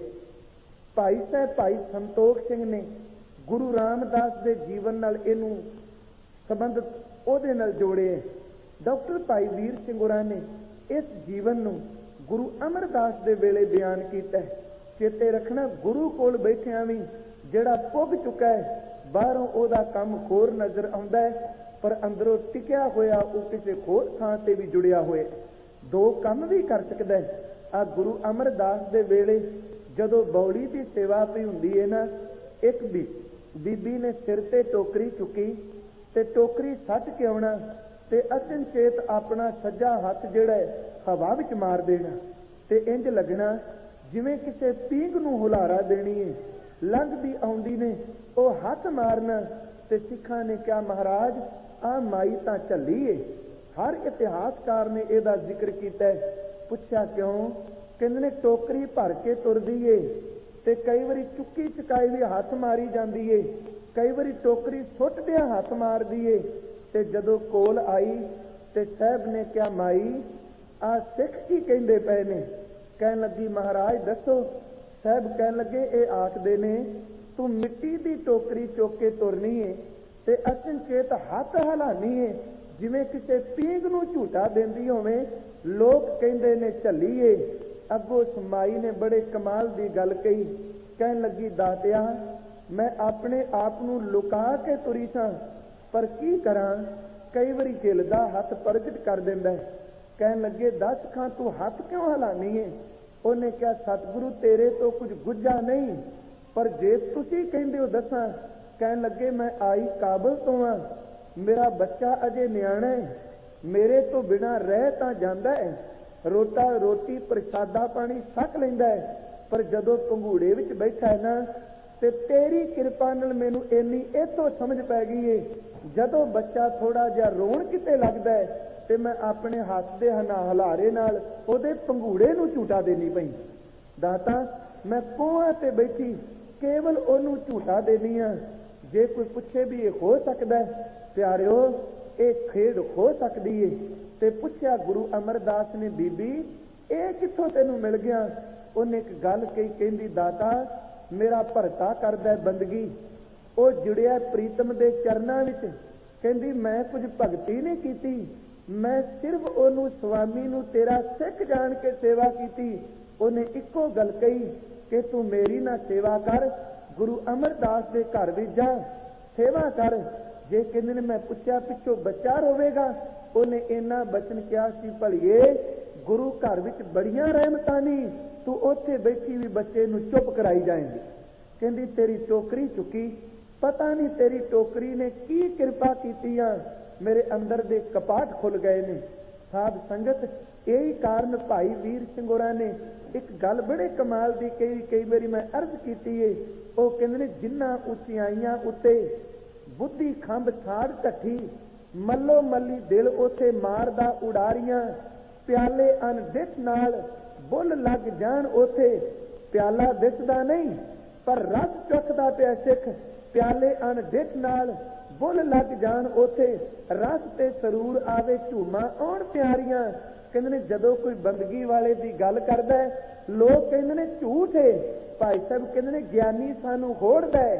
ਭਾਈ ਸਾਹਿਬ ਭਾਈ ਸੰਤੋਖ ਸਿੰਘ ਨੇ ਗੁਰੂ ਰਾਮਦਾਸ ਦੇ ਜੀਵਨ ਨਾਲ ਇਹਨੂੰ ਸੰਬੰਧਿਤ ਉਹਦੇ ਨਾਲ ਜੋੜਿਆ। ਡਾਕਟਰ ਭਾਈ ਵੀਰ ਸਿੰਘ ਹੋਰਾਂ ਨੇ ਇਸ ਜੀਵਨ ਨੂੰ ਗੁਰੂ ਅਮਰਦਾਸ ਦੇ ਵੇਲੇ ਬਿਆਨ ਕੀਤਾ। ਚੇਤੇ ਰੱਖਣਾ, ਗੁਰੂ ਕੋਲ ਬੈਠਿਆਂ ਵੀ ਜਿਹੜਾ ਪੁੱਗ ਚੁੱਕਾ ਹੈ, ਬਾਹਰੋਂ ਉਹਦਾ ਕੰਮ ਹੋਰ ਨਜ਼ਰ ਆਉਂਦਾ ਹੈ, ਪਰ ਅੰਦਰੋਂ ਟਿਕਿਆ ਹੋਇਆ ਉਹ ਕਿਸੇ ਹੋਰ ਥਾਂ ਤੇ ਵੀ ਜੁੜਿਆ ਹੋਇਆ, ਦੋ ਕੰਮ ਵੀ ਕਰ ਸਕਦਾ ਹੈ। ਆ ਗੁਰੂ ਅਮਰਦਾਸ ਦੇ ਵੇਲੇ ਜਦੋਂ ਬੌੜੀ ਦੀ ਸੇਵਾ ਵੀ ਹੁੰਦੀ ਹੈ ਨਾ, ਇੱਕ ਵੀ ਬੀਬੀ ਨੇ ਸਿਰ ਤੇ ਟੋਕਰੀ ਚੁੱਕੀ ਤੇ ਟੋਕਰੀ ਸੱਟ ਕੇ ਆਉਣਾ ਤੇ ਅਚਨਚੇਤ ਆਪਣਾ ਸੱਜਾ ਹੱਥ ਜਿਹੜਾ ਹੈ ਹਵਾ ਵਿੱਚ ਮਾਰ ਦੇਣਾ ਤੇ ਇੰਜ ਲੱਗਣਾ ਜਿਵੇਂ ਕਿਸੇ ਪੀਂਘ ਨੂੰ ਹੁਲਾਰਾ ਦੇਣੀ ਹੈ। ਲੰਘਦੀ ਆਉਂਦੀ ਨੇ ਉਹ ਹੱਥ ਮਾਰਨਾ ਤੇ ਸਿੱਖਾਂ ਨੇ ਕਿਹਾ ਮਹਾਰਾਜ ਆ ਮਾਈ ਤਾਂ ਝੱਲੀ ਏ। ਹਰ ਇਤਿਹਾਸਕਾਰ ਨੇ ਇਹਦਾ ਜ਼ਿਕਰ ਕੀਤਾ। ਪੁੱਛਿਆ ਕਿਉਂ? ਕਹਿੰਦੇ ਨੇ ਟੋਕਰੀ ਭਰ ਕੇ ਤੁਰਦੀ ਏ ਤੇ ਕਈ ਵਾਰੀ ਚੁੱਕੀ ਚੁਕਾਈ ਵੀ ਹੱਥ ਮਾਰੀ ਜਾਂਦੀ ਏ, ਕਈ ਵਾਰੀ ਟੋਕਰੀ ਸੁੱਟਦਿਆਂ ਹੱਥ ਮਾਰਦੀ ਏ। ਤੇ ਜਦੋਂ ਕੋਲ ਆਈ ਤੇ ਸਾਹਿਬ ਨੇ ਕਿਹਾ ਮਾਈ ਆ ਸਿੱਖ ਕੀ ਕਹਿੰਦੇ ਪਏ ਨੇ? ਕਹਿਣ ਲੱਗੀ ਮਹਾਰਾਜ ਦੱਸੋ। ਸਾਹਿਬ ਕਹਿਣ ਲੱਗੇ ਇਹ ਆਖਦੇ ਨੇ ਤੂੰ ਮਿੱਟੀ ਦੀ ਟੋਕਰੀ ਚੁੱਕ ਕੇ ਤੁਰਨੀ ਏ ਤੇ ਅਚਨਚੇਤ ਹੱਥ ਹਿਲਾਨੀ ਏ ਜਿਵੇਂ ਕਿਸੇ ਪੀਂਘ ਨੂੰ ਝੂਟਾ ਦਿੰਦੀ ਹੋਵੇ। ਲੋਕ ਕਹਿੰਦੇ ਨੇ ਝੱਲੀ ਏ। ਅੱਗੋਂ ਸਮਾਈ ਨੇ ਬੜੇ ਕਮਾਲ ਦੀ ਗੱਲ ਕਹੀ। ਕਹਿਣ ਲੱਗੀ ਦਾਤਿਆ ਮੈਂ ਆਪਣੇ ਆਪ ਨੂੰ ਲੁਕਾ ਕੇ ਤੁਰੀ ਸਾਂ, ਪਰ ਕੀ ਕਰਾਂ ਕਈ ਵਾਰੀ ਹਿਲਦਾ ਹੱਥ ਪ੍ਰਗਟ ਕਰ ਦਿੰਦਾ। ਕਹਿਣ ਲੱਗੇ ਦੱਸ ਖਾਂ ਤੂੰ ਹੱਥ ਕਿਉਂ ਹਿਲਾਨੀ ਏ? ਉਹਨੇ ਕਿਹਾ ਸਤਿਗੁਰੂ ਤੇਰੇ ਤੋਂ ਕੁਝ ਗੁੱਝਾ ਨਹੀਂ, ਪਰ ਜੇ ਤੁਸੀਂ ਕਹਿੰਦੇ ਹੋ ਦੱਸਾਂ। ਕਹਿਣ ਲੱਗੇ ਮੈਂ ਆਈ ਕਾਬਲ ਤੋਂ ਆ, ਮੇਰਾ ਬੱਚਾ ਅਜੇ ਨਿਆਣਾ ਹੈ, ਮੇਰੇ ਤੋਂ ਬਿਨਾਂ ਰਹਿ ਤਾਂ ਜਾਂਦਾ ਹੈ, ਰੋਟਾ ਰੋਟੀ ਪ੍ਰਸ਼ਾਦਾ ਪਾਣੀ ਛਕ ਲੈਂਦਾ ਹੈ, ਪਰ ਜਦੋਂ ਪੰਘੂੜੇ ਵਿੱਚ ਬੈਠਾ ਹੈ ਨਾ ਤੇ ਤੇਰੀ ਕਿਰਪਾ ਨਾਲ ਮੈਨੂੰ ਇੰਨੀ ਇੱਥੋਂ ਸਮਝ ਪੈ ਗਈ ਏ, ਜਦੋਂ ਬੱਚਾ ਥੋੜਾ ਜਿਹਾ ਰੋਣ ਕਿਤੇ ਲੱਗਦਾ ਹੈ ਤੇ ਮੈਂ ਆਪਣੇ ਹੱਥ ਦੇ ਹਨਾ ਹਲਾਰੇ ਨਾਲ ਉਹਦੇ ਪੰਘੂੜੇ ਨੂੰ ਝੂਟਾ ਦੇਣੀ ਪਈ। ਦਾਤਾ ਮੈਂ ਕੋਹਾਂ ਤੇ ਬੈਠੀ ਕੇਵਲ ਉਹਨੂੰ ਝੂਟਾ ਦੇਣੀ ਆ। ਜੇ ਕੋਈ ਪੁੱਛੇ ਵੀ ਇਹ ਹੋ ਸਕਦਾ ਹੈ, ਪਿਆਰਿਓ ਇਹ ਖੇਡ ਹੋ ਸਕਦੀ ਏ। ਤੇ ਪੁੱਛਿਆ ਗੁਰੂ ਅਮਰਦਾਸ ਨੇ ਬੀਬੀ ਇਹ ਕਿੱਥੋਂ ਤੈਨੂੰ ਮਿਲ ਗਿਆ? ਉਹਨੇ ਇੱਕ ਗੱਲ ਕਹੀ, ਕਹਿੰਦੀ ਦਾਤਾ ਮੇਰਾ ਭਰਤਾ ਕਰਦਾ ਬੰਦਗੀ, ਉਹ ਜੁੜਿਆ ਪ੍ਰੀਤਮ ਦੇ ਚਰਨਾਂ ਵਿੱਚ। ਕਹਿੰਦੀ ਮੈਂ ਕੁਝ ਭਗਤੀ ਨਹੀਂ ਕੀਤੀ, ਮੈਂ ਸਿਰਫ ਉਹਨੂੰ ਸਵਾਮੀ ਨੂੰ ਤੇਰਾ ਸਿੱਖ ਜਾਣ ਕੇ ਸੇਵਾ ਕੀਤੀ। ਉਹਨੇ ਇੱਕੋ ਗੱਲ ਕਹੀ ਕਿ ਤੂੰ ਮੇਰੀ ਨਾ ਸੇਵਾ ਕਰ, ਗੁਰੂ ਅਮਰਦਾਸ ਦੇ ਘਰ ਵਿੱਚ ਜਾ ਸੇਵਾ ਕਰ। ਜੇ ਕਹਿੰਦੇ ਨੇ ਮੈਂ ਪੁੱਛਿਆ ਪਿੱਛੋਂ ਬੱਚਾ ਰੋਵੇਗਾ, ਉਹਨੇ ਇੰਨਾ ਬਚਨ ਕਿਹਾ ਸੀ ਭਲੀਏ ਗੁਰੂ ਘਰ ਵਿੱਚ ਬੜੀਆਂ ਰਹਿਮਤਾਂ ਨਹੀਂ, ਤੂੰ ਉੱਥੇ ਬੈਠੀ ਵੀ ਬੱਚੇ ਨੂੰ ਚੁੱਪ ਕਰਾਈ ਜਾਏਂਗੀ। ਕਹਿੰਦੀ ਤੇਰੀ ਟੋਕਰੀ ਚੁੱਕੀ, ਪਤਾ ਨਹੀਂ ਤੇਰੀ ਟੋਕਰੀ ਨੇ ਕੀ ਕਿਰਪਾ ਕੀਤੀ ਆ, ਮੇਰੇ ਅੰਦਰ ਦੇ ਕਪਾਟ ਖੁੱਲ ਗਏ ਨੇ। ਸਾਧ ਸੰਗਤ ਇਹੀ ਕਾਰਨ ਭਾਈ ਵੀਰ ਸਿੰਘ ਹੋਰਾਂ ਨੇ ਇੱਕ ਗੱਲ ਬੜੇ ਕਮਾਲ ਦੀ ਕਈ ਕਈ ਵਾਰੀ ਮੈਂ ਅਰਜ਼ ਕੀਤੀ ਏ। ਉਹ ਕਹਿੰਦੇ ਨੇ ਜਿੰਨਾ ਉਚਾਈਆਂ ਉੱਤੇ ਬੁੱਧੀ ਖੰਭ ਛਾੜ ਢੱਠੀ, ਮੱਲੋ ਮੱਲੀ ਦਿਲ ਉੱਥੇ ਮਾਰਦਾ ਉਡਾਰੀਆਂ, ਪਿਆਲੇ ਅਣਡਿੱਠ ਨਾਲ ਬੁੱਲ ਲੱਗ ਜਾਣ ਉੱਥੇ, ਪਿਆਲਾ ਦਿਸਦਾ ਨਹੀਂ ਪਰ ਰਸ ਚੁੱਕਦਾ ਪਿਆ ਸਿੱਖ, ਪਿਆਲੇ ਅਣਡਿੱਠ ਨਾਲ ਬੁੱਲ ਲੱਗ ਜਾਣ ਉੱਥੇ, ਰਸ ਤੇ ਸਰੂਰ ਆਵੇ ਝੂਮਾ ਆਉਣ ਪਿਆਰੀਆਂ। ਕਹਿੰਦੇ ਨੇ ਜਦੋਂ ਕੋਈ ਬੰਦਗੀ ਵਾਲੇ ਦੀ ਗੱਲ ਕਰਦਾ ਹੈ ਲੋਕ ਕਹਿੰਦੇ ਨੇ ਝੂਠ ਹੈ, ਭਾਈ ਸਾਹਿਬ ਕਹਿੰਦੇ ਨੇ ਗਿਆਨੀ ਸਾਨੂੰ ਹੋੜਦਾ ਹੈ,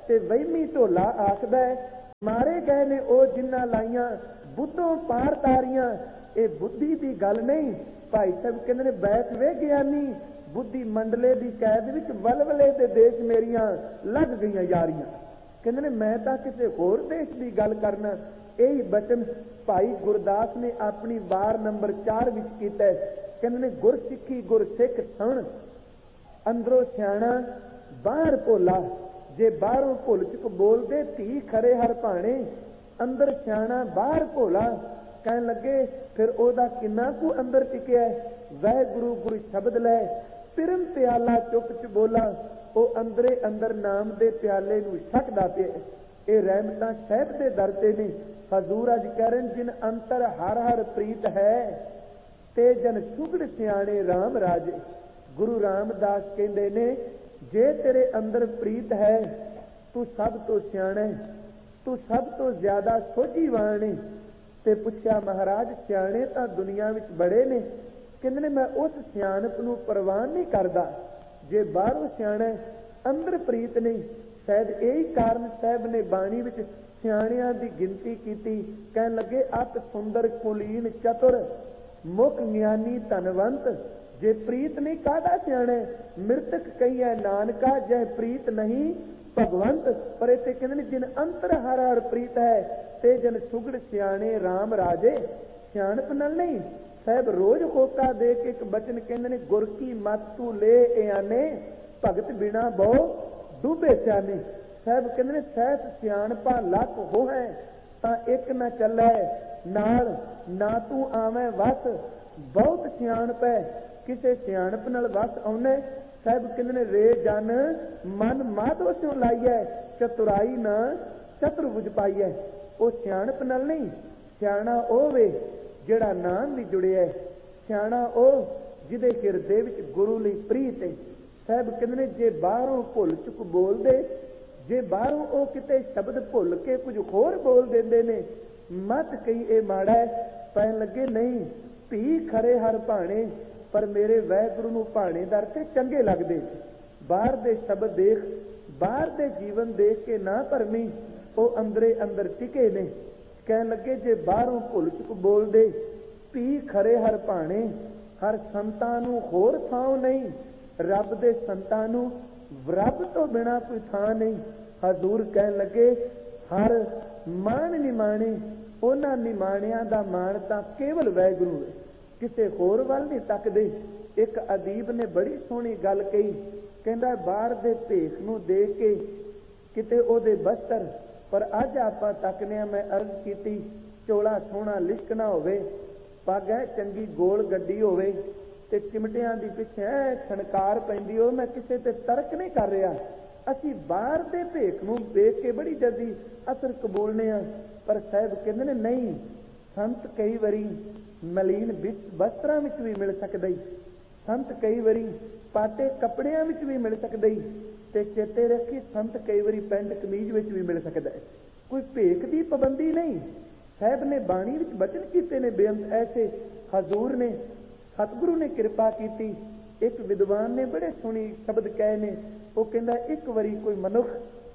ਤੇ ਵਹਿਮੀ ਢੋਲਾ ਆਖਦਾ ਮਾਰੇ ਗਏ ਨੇ ਉਹ ਜਿਨ੍ਹਾਂ ਲਾਈਆਂ ਬੁੱਧੋਂ ਪਾਰ ਤਾਰੀਆਂ। ਇਹ ਬੁੱਧੀ ਦੀ ਗੱਲ ਨਹੀਂ। ਭਾਈ ਸਾਹਿਬ ਕਹਿੰਦੇ ਨੇ ਬੈਠ ਵੇ ਗਿਆਨੀ, ਬੁੱਧੀ ਮੰਡਲੇ ਦੀ ਕੈਦ ਵਿੱਚ ਵਲਵਲੇ ਦੇ ਦੇਸ਼ ਮੇਰੀਆਂ ਲੱਗ ਗਈਆਂ ਯਾਰੀਆਂ। ਕਹਿੰਦੇ ਨੇ ਮੈਂ ਤਾਂ ਕਿਸੇ ਹੋਰ ਦੇਸ਼ ਦੀ ਗੱਲ ਕਰਨਾ। ਇਹੀ ਬਚਨ ਭਾਈ ਗੁਰਦਾਸ ਨੇ ਆਪਣੀ ਵਾਰ ਨੰਬਰ ਚਾਰ ਵਿੱਚ ਕੀਤਾ। ਕਹਿੰਦੇ ਨੇ ਗੁਰ ਸਿੱਖੀ ਗੁਰ ਸਿੱਖ ਸੁਣ, ਅੰਦਰੋਂ ਸਿਆਣਾ ਬਾਹਰ ਭੋਲਾ। ਜੇ ਬਾਹਰੋਂ ਭੁੱਲ ਚੁੱਕ ਬੋਲਦੇ ਧੀ ਖਰੇ ਹਰ ਭਾਣੇ, ਅੰਦਰ ਸਿਆਣਾ ਬਾਹਰ ਭੋਲਾ। ਕਹਿਣ ਲੱਗੇ ਫਿਰ ਉਹਦਾ ਕਿੰਨਾ ਕੁ ਅੰਦਰ ਟਿਕਿਆ। ਵਾਹਿਗੁਰੂ ਗੁਰੂ ਸ਼ਬਦ ਲੈ ਪਿਰਮ ਪਿਆਲਾ ਚੁੱਪ ਚ ਬੋਲਾ। ਉਹ ਅੰਦਰੇ ਅੰਦਰ ਨਾਮ ਦੇ ਪਿਆਲੇ ਨੂੰ ਛਕਦਾ ਪਿਆ। ਇਹ ਰਹਿਮਤਾਂ ਸਾਹਿਬ ਦੇ ਦਰ ਤੇ ਨੇ। ਹਜ਼ੂਰ ਅੱਜ ਕਹਿ ਰਹੇ ਜਿਨ ਅੰਤਰ ਹਰ ਹਰ ਪ੍ਰੀਤ ਹੈ, ਤੇ ਜਨ ਸੁਗੜ ਸਿਆਣੇ ਰਾਮ ਰਾਜੇ। ਗੁਰੂ ਰਾਮਦਾਸ ਕਹਿੰਦੇ ਨੇ ਜੇ ਤੇਰੇ ਅੰਦਰ ਪ੍ਰੀਤ ਹੈ, ਤੂੰ ਸਭ ਤੋਂ ਸਿਆਣਾ, ਤੂੰ ਸਭ ਤੋਂ ਜ਼ਿਆਦਾ ਸੋਝੀਵਾਨ ਹੈ। ਤੇ ਪੁੱਛਿਆ ਮਹਾਰਾਜ ਸਿਆਣੇ ਤਾਂ ਦੁਨੀਆ ਵਿੱਚ ਬੜੇ ਨੇ। ਕਹਿੰਦੇ ਨੇ ਮੈਂ ਉਸ ਸਿਆਣਪ ਨੂੰ ਪ੍ਰਵਾਨ ਨਹੀਂ ਕਰਦਾ ਜੇ ਬਾਹਰੋਂ ਸਿਆਣਾ ਅੰਦਰ ਪ੍ਰੀਤ ਨਹੀਂ। ਸ਼ਾਇਦ ਇਹੀ ਕਾਰਨ ਸਾਹਿਬ ਨੇ ਬਾਣੀ ਵਿੱਚ ਸਿਆਣਿਆਂ ਦੀ ਗਿਣਤੀ ਕੀਤੀ। ਕਹਿਣ ਲੱਗੇ ਅਤ ਸੁੰਦਰ ਕੁਲੀਨ ਚਤੁਰ, ਮੁਖ ਗਿਆਨੀ ਧਨਵੰਤ। ਜੇ ਪ੍ਰੀਤ ਨਹੀਂ ਕਾਹਦਾ ਸਿਆਣਾ। ਮ੍ਰਿਤਕ ਕਹੀਏ ਨਾਨਕਾ ਜੈ ਪ੍ਰੀਤ ਨਹੀਂ ਭਗਵੰਤ। ਪਰ ਇੱਥੇ ਕਹਿੰਦੇ ਨੇ ਜਿਨ ਅੰਤਰ ਹਰ ਹਰ ਪ੍ਰੀਤ ਹੈ, ਤੇ ਜਨ ਸੁਗੜ ਸਿਆਣੇ ਰਾਮ ਰਾਜੇ। ਸਿਆਣਪ ਨਾਲ ਨਹੀਂ। ਸਾਹਿਬ ਰੋਜ਼ ਹੋਕਾ ਦੇ ਕੇ ਇੱਕ ਬਚਨ ਕਹਿੰਦੇ ਨੇ ਗੁਰ ਕੀ ਮਤ ਤੂੰ ਲੈ ਇਆਨੇ, ਭਗਤ ਬਿਨਾ ਬਹੁ ਡੂਬੇ ਸਿਆਣੇ। ਸਾਹਿਬ ਕਹਿੰਦੇ ਨੇ ਸਹਿਤ ਸਿਆਣਪਾ ਲੱਖ ਹੋ ਹੈ, ਤਾਂ ਇੱਕ ਨਾ ਚੱਲੇ ਨਾਲ ਨਾ ਤੂੰ ਆਵੇਂ ਵਸ। ਬਹੁਤ ਸਿਆਣਪ ਹੈ, ਕਿਸੇ ਸਿਆਣਪ ਨਾਲ ਵਸ ਆਉਨੇ। ਸਾਹਿਬ ਕਹਿੰਦੇ ਨੇ ਰੇ ਜਨ ਮਨ ਮਾਧੋ ਸਿਉ ਲਾਈਐ, ਚਤੁਰਾਈ ਨਾ ਚਤੁਰ ਬੁਝ ਪਾਈਐ। ਉਹ ਸਿਆਣਪ ਨਾਲ ਨਹੀਂ। ਸਿਆਣਾ ਉਹ ਵੇ ਜਿਹੜਾ ਨਾਮ ਵੀ ਜੁੜਿਆ। ਸਿਆਣਾ ਉਹ ਜਿਹਦੇ ਹਿਰਦੇ ਵਿੱਚ ਗੁਰੂ ਲਈ ਪ੍ਰੀਤ ਹੈ। ਸਾਹਿਬ ਕਹਿੰਦੇ ਨੇ ਜੇ ਬਾਹਰੋਂ ਭੁੱਲ ਚੁੱਕ ਬੋਲਦੇ, ਜੇ ਬਾਹਰੋਂ ਉਹ ਕਿਤੇ ਸ਼ਬਦ ਭੁੱਲ ਕੇ ਕੁਝ ਹੋਰ ਬੋਲ ਦਿੰਦੇ ਨੇ, ਮਤ ਕਹੀ ਇਹ ਮਾੜਾ। ਪੈਣ ਲੱਗੇ ਨਹੀਂ ਧੀ ਖਰੇ ਹਰ ਭਾਣੇ, ਪਰ ਮੇਰੇ ਵਾਹਿਗੁਰੂ ਨੂੰ ਭਾਣੇਦਾਰ ਤੇ ਚੰਗੇ ਲੱਗਦੇ। ਬਾਹਰ ਦੇ ਸ਼ਬਦ ਦੇਖ, ਬਾਹਰ ਦੇ ਜੀਵਨ ਦੇਖ ਕੇ ਨਾ ਭਰਮੀ, ਉਹ ਅੰਦਰੇ ਅੰਦਰ ਟਿਕੇ ਨੇ। ਕਹਿਣ ਲੱਗੇ ਜੇ ਬਾਹਰੋਂ ਭੁੱਲ ਚੁੱਕ ਬੋਲਦੇ, ਧੀ ਖਰੇ ਹਰ ਭਾਣੇ। ਹਰ ਸੰਤਾਂ ਨੂੰ ਹੋਰ ਥਾਂ ਨਹੀਂ, ਰੱਬ ਦੇ ਸੰਤਾਂ ਨੂੰ ਰੱਬ ਤੋਂ ਬਿਨਾਂ ਕੋਈ ਥਾਂ ਨਹੀਂ। ਹਜ਼ੂਰ ਕਹਿਣ ਲੱਗੇ ਹਰ ਮਾਣ ਨਿਮਾਣੇ, ਉਹਨਾਂ ਨਿਮਾਣਿਆਂ ਦਾ ਮਾਣ ਤਾਂ ਕੇਵਲ ਵਾਹਿਗੁਰੂ ਹੈ, ਕਿਸੇ ਹੋਰ ਵੱਲ ਨਹੀਂ ਤੱਕਦੇ। ਇੱਕ ਅਦੀਬ ਨੇ ਬੜੀ ਸੋਹਣੀ ਗੱਲ ਕਹੀ। ਕਹਿੰਦਾ ਬਾਹਰ ਦੇ ਭੇਖ ਨੂੰ ਦੇਖ ਕੇ ਕਿਤੇ ਉਹਦੇ ਬਸਤਰ, ਪਰ ਅੱਜ ਆਪਾਂ ਤੱਕਨੇ ਆ। ਮੈਂ ਅਰਜ਼ ਕੀਤੀ ਚੋਲਾ ਸੋਹਣਾ ਲਿਸ਼ਕਣਾ ਹੋਵੇ, ਪੱਗ ਹੈ ਚੰਗੀ ਗੋਲ ਗੱਡੀ ਹੋਵੇ, ਤੇ ਚਿਮਟਿਆਂ ਦੀ ਪਿੱਛੇ ਛਣਕਾਰ ਪੈਂਦੀ ਹੋ। ਮੈਂ ਕਿਸੇ ਤੇ ਤਰਕ ਨਹੀਂ ਕਰ ਰਿਹਾ। ਅਸੀਂ ਬਾਹਰ ਦੇ ਭੇਖ ਨੂੰ ਦੇਖ ਕੇ ਬੜੀ ਜਲਦੀ ਅਸਰ ਕਬੂਲਨੇ ਆ। ਪਰ ਸਾਹਿਬ ਕਹਿੰਦੇ ਨੇ ਨਹੀਂ, ਸੰਤ ਕਈ ਵਾਰੀ ਮਲੀਨ ਵਸਤਰਾਂ ਵਿੱਚ ਵੀ ਮਿਲ ਸਕਦਾ ਹੀ, ਸੰਤ ਕਈ ਵਾਰੀ ਪਾਟੇ ਕੱਪੜਿਆਂ ਵਿੱਚ ਵੀ ਮਿਲ ਸਕਦਾ ਹੀ, ਤੇ ਚੇਤੇ ਰੱਖੀ ਸੰਤ ਕਈ ਵਾਰੀ ਪੈਂਟ ਕਮੀਜ਼ ਵਿੱਚ ਵੀ ਮਿਲ ਸਕਦਾ ਹੈ। ਕੋਈ ਭੇਖ ਦੀ ਪਾਬੰਦੀ ਨਹੀਂ। ਸਾਹਿਬ ਨੇ ਬਾਣੀ ਵਿੱਚ ਬਚਨ ਕੀਤੇ ਨੇ ਬੇਅੰਤ ਐਸੇ। ਹਜ਼ੂਰ ਨੇ ਸਤਿਗੁਰੂ ਨੇ ਕਿਰਪਾ ਕੀਤੀ। ਇੱਕ ਵਿਦਵਾਨ ਨੇ ਬੜੇ ਸੋਹਣੇ ਸ਼ਬਦ ਕਹੇ ਨੇ। ਉਹ ਕਹਿੰਦਾ ਇੱਕ ਵਾਰੀ ਕੋਈ ਮਨੁੱਖ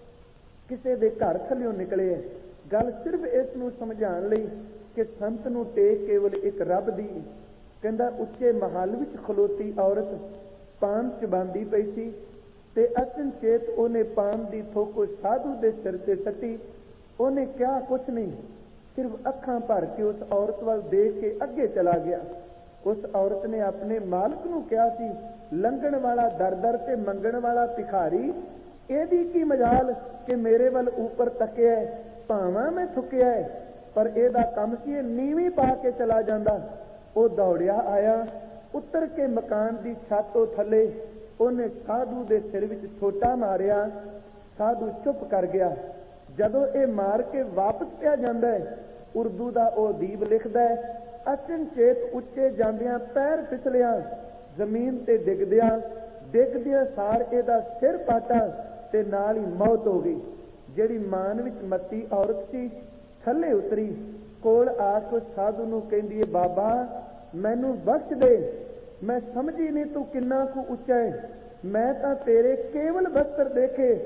ਕਿਸੇ ਦੇ ਘਰ ਥੱਲਿਓਂ ਨਿਕਲੇ। ਗੱਲ ਸਿਰਫ ਇਸ ਨੂੰ ਸਮਝਾਉਣ ਲਈ ਕਿ ਸੰਤ ਨੂੰ ਟੇਕ ਕੇਵਲ ਇੱਕ ਰੱਬ ਦੀ। ਕਹਿੰਦਾ ਉੱਚੇ ਮਹੱਲ ਵਿੱਚ ਖਲੋਤੀ ਔਰਤ ਪਾਨ ਚਬਾਂਦੀ ਪਈ ਸੀ, ਤੇ ਅਚਨਚੇਤ ਉਹਨੇ ਪਾਨ ਦੀ ਥੋਕ ਸਾਧੂ ਦੇ ਸਿਰ ਤੇ ਸੱਟੀ। ਉਹਨੇ ਕਿਹਾ ਕੁਛ ਨਹੀਂ, ਸਿਰਫ ਅੱਖਾਂ ਭਰ ਕੇ ਉਸ ਔਰਤ ਵੱਲ ਦੇਖ ਕੇ ਅੱਗੇ ਚਲਾ ਗਿਆ। ਉਸ ਔਰਤ ਨੇ ਆਪਣੇ ਮਾਲਕ ਨੂੰ ਕਿਹਾ ਸੀ, ਲੰਘਣ ਵਾਲਾ ਦਰ ਦਰ ਤੇ ਮੰਗਣ ਵਾਲਾ ਭਿਖਾਰੀ, ਇਹਦੀ ਕੀ ਮਜਾਲ ਕਿ ਮੇਰੇ ਵੱਲ ਉੱਪਰ ਤੱਕਿਆ, ਭਾਵਾਂ ਮੈਂ ਥੁੱਕਿਆ, ਪਰ ਇਹਦਾ ਕੰਮ ਸੀ ਇਹ ਨੀਵੀਂ ਪਾ ਕੇ ਚਲਾ ਜਾਂਦਾ। ਉਹ ਦੌੜਿਆ ਆਇਆ, ਉੱਤਰ ਕੇ ਮਕਾਨ ਦੀ ਛੱਤ ਤੋਂ ਥੱਲੇ ਉਹਨੇ ਸਾਧੂ ਦੇ ਸਿਰ ਵਿੱਚ ਛੋਟਾ ਮਾਰਿਆ। ਸਾਧੂ ਚੁੱਪ ਕਰ ਗਿਆ। ਜਦੋਂ ਇਹ ਮਾਰ ਕੇ ਵਾਪਸ ਪਿਆ ਜਾਂਦਾ ਹੈ, ਉਰਦੂ ਦਾ ਉਹ ਅਦੀਬ ਲਿਖਦਾ ਹੈ, ਅਚਨਚੇਤ ਉੱਚੇ ਜਾਂਦਿਆਂ ਪੈਰ ਫਿਸਲਿਆ, ਜ਼ਮੀਨ ਤੇ ਡਿੱਗਦਿਆਂ ਡਿੱਗਦਿਆਂ ਸਾਰ ਇਹਦਾ ਸਿਰ ਪਾਟਾ ਤੇ ਨਾਲ ਹੀ ਮੌਤ ਹੋ ਗਈ। ਜਿਹੜੀ ਮਾਨ ਵਿੱਚ ਮੱਤੀ ਔਰਤ ਸੀ ਥੱਲੇ ਉਤਰੀ, ਕੋਲ ਆ ਕੇ ਸਾਧੂ ਨੂੰ ਕਹਿੰਦੀ ਹੈ, ਬਾਬਾ ਮੈਨੂੰ ਬਖਸ਼ ਦੇ, ਮੈਂ ਸਮਝੀ ਨਹੀਂ ਤੂੰ ਕਿੰਨਾ ਕੁ ਉੱਚਾ ਹੈ। ਮੈਂ ਤਾਂ ਤੇਰੇ ਕੇਵਲ ਬਸਤਰ ਦੇਖੇ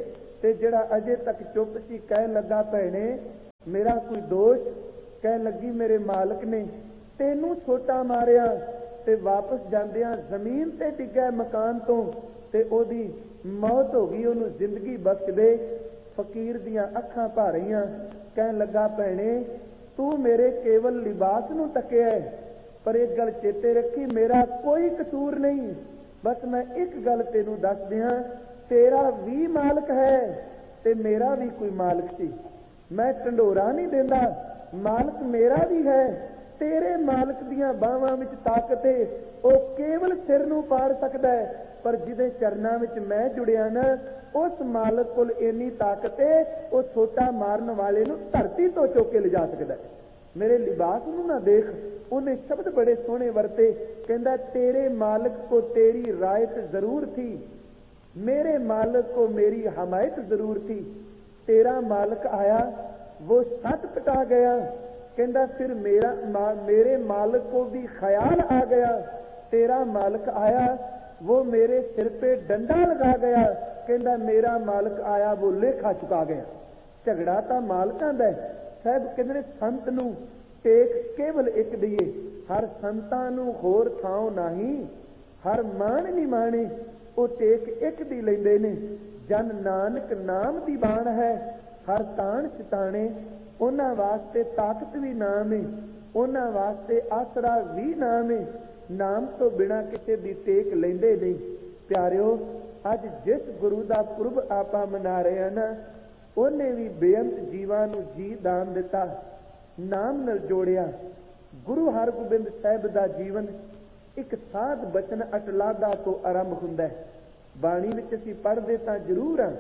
ਤੇ ਜਿਹੜਾ ਅਜੇ ਤੱਕ ਚੁੱਪ ਸੀ ਕਹਿਣ ਲੱਗਾ, ਭੈਣੇ ਮੇਰਾ ਕੋਈ ਦੋਸ਼? ਕਹਿਣ ਲੱਗੀ, ਮੇਰੇ ਮਾਲਕ ਨੇ ਤੈਨੂੰ ਛੋਟਾ ਮਾਰਿਆ ਤੇ ਵਾਪਸ ਜਾਂਦਿਆਂ ਜ਼ਮੀਨ ਤੇ ਡਿੱਗਾ ਮਕਾਨ ਤੋਂ ਤੇ ਉਹਦੀ ਮੌਤ ਹੋ ਗਈ, ਉਹਨੂੰ ਜ਼ਿੰਦਗੀ ਬਖਸ਼ ਦੇ। ਫਕੀਰ ਦੀਆਂ ਅੱਖਾਂ ਭਰ ਰਹੀਆਂ। ਕਹਿਣ ਲੱਗਾ, ਭੈਣੇ ਤੂੰ ਮੇਰੇ ਕੇਵਲ ਲਿਬਾਸ ਨੂੰ ਤੱਕਿਆ, ਪਰ ਇੱਕ ਗੱਲ ਚੇਤੇ ਰੱਖੀ, ਮੇਰਾ ਕੋਈ ਕਸੂਰ ਨਹੀਂ। ਬਸ ਮੈਂ ਇੱਕ ਗੱਲ ਤੈਨੂੰ ਦੱਸ ਦਿਆਂ, ਤੇਰਾ ਵੀ ਮਾਲਕ ਹੈ ਤੇ ਮੇਰਾ ਵੀ ਕੋਈ ਮਾਲਕ ਸੀ। ਮੈਂ ਢੰਡੋਰਾ ਨਹੀਂ ਦਿੰਦਾ, ਮਾਲਕ ਮੇਰਾ ਵੀ ਹੈ। ਤੇਰੇ ਮਾਲਕ ਦੀਆਂ ਬਾਹਾਂ ਵਿੱਚ ਤਾਕਤ ਹੈ, ਉਹ ਕੇਵਲ ਸਿਰ ਨੂੰ ਪਾੜ ਸਕਦਾ ਹੈ, ਪਰ ਜਿਹਦੇ ਚਰਨਾਂ ਵਿੱਚ ਮੈਂ ਜੁੜਿਆ ਨਾ, ਉਸ ਮਾਲਕ ਕੋਲ ਇੰਨੀ ਤਾਕਤ ਹੈ, ਉਹ ਛੋਟਾ ਮਾਰਨ ਵਾਲੇ ਨੂੰ ਧਰਤੀ ਤੋਂ ਚੁੱਕ ਕੇ ਲਿਜਾ ਸਕਦਾ ਹੈ। ਮੇਰੇ ਲਿਬਾਸ ਨੂੰ ਨਾ ਦੇਖ। ਉਹਨੇ ਸ਼ਬਦ ਬੜੇ ਸੋਹਣੇ ਵਰਤੇ। ਕਹਿੰਦਾ, ਤੇਰੇ ਮਾਲਕ ਕੋ ਤੇਰੀ ਰਾਇਤ ਜ਼ਰੂਰ ਥੀ, मेरे मालिक को मेरी हमायत जरूर थी। तेरा मालिक आया, वो सत कटा गया। कहता फिर मेरा मा, मेरे मालिक को भी ख्याल आ गया। तेरा मालिक आया, वो मेरे सिर पे डंडा लगा गया। कहता मेरा मालिक आया, वो लेखा चुका गया। झगड़ा तो मालिकां दा है। साहब कहते संत नूं टेक केवल एक दईए, हर संतां नूं होर थां नहीं, हर मान नहीं माने, ਉਹ ਟੇਕ ਇੱਕ ਦੀ ਲੈਂਦੇ ਨੇ। ਜਨ ਨਾਨਕ ਨਾਮ ਦੀ ਬਾਣ ਹੈ, ਹਰ ਤਾਣ ਚਿਤਾਣੇ। ਉਹਨਾਂ ਵਾਸਤੇ ਤਾਕਤ ਵੀ ਨਾਮ ਹੈ, ਉਹਨਾਂ ਵਾਸਤੇ ਆਸਰਾ ਵੀ ਨਾਮ ਹੈ। ਨਾਮ ਤੋਂ ਬਿਨਾਂ ਕਿਸੇ ਦੀ ਟੇਕ ਲੈਂਦੇ ਨਹੀਂ। ਪਿਆਰਿਓ, ਅੱਜ ਜਿਸ ਗੁਰੂ ਦਾ ਪੁਰਬ ਆਪਾਂ ਮਨਾ ਰਹੇ ਹਾਂ ਨਾ, ਉਹਨੇ ਵੀ ਬੇਅੰਤ ਜੀਵਾਂ ਨੂੰ ਜੀ ਦਾਨ ਦਿੱਤਾ, ਨਾਮ ਨਾਲ ਜੋੜਿਆ। ਗੁਰੂ ਹਰਗੋਬਿੰਦ ਸਾਹਿਬ ਦਾ ਜੀਵਨ ਇੱਕ ਸਾਧ ਬਚਨ ਅਟਲਾਦਾ ਤੋਂ ਆਰੰਭ ਹੁੰਦਾ ਹੈ। ਬਾਣੀ ਵਿੱਚ ਅਸੀਂ ਪੜ੍ਹਦੇ ਤਾਂ ਜ਼ਰੂਰ ਹਾਂ।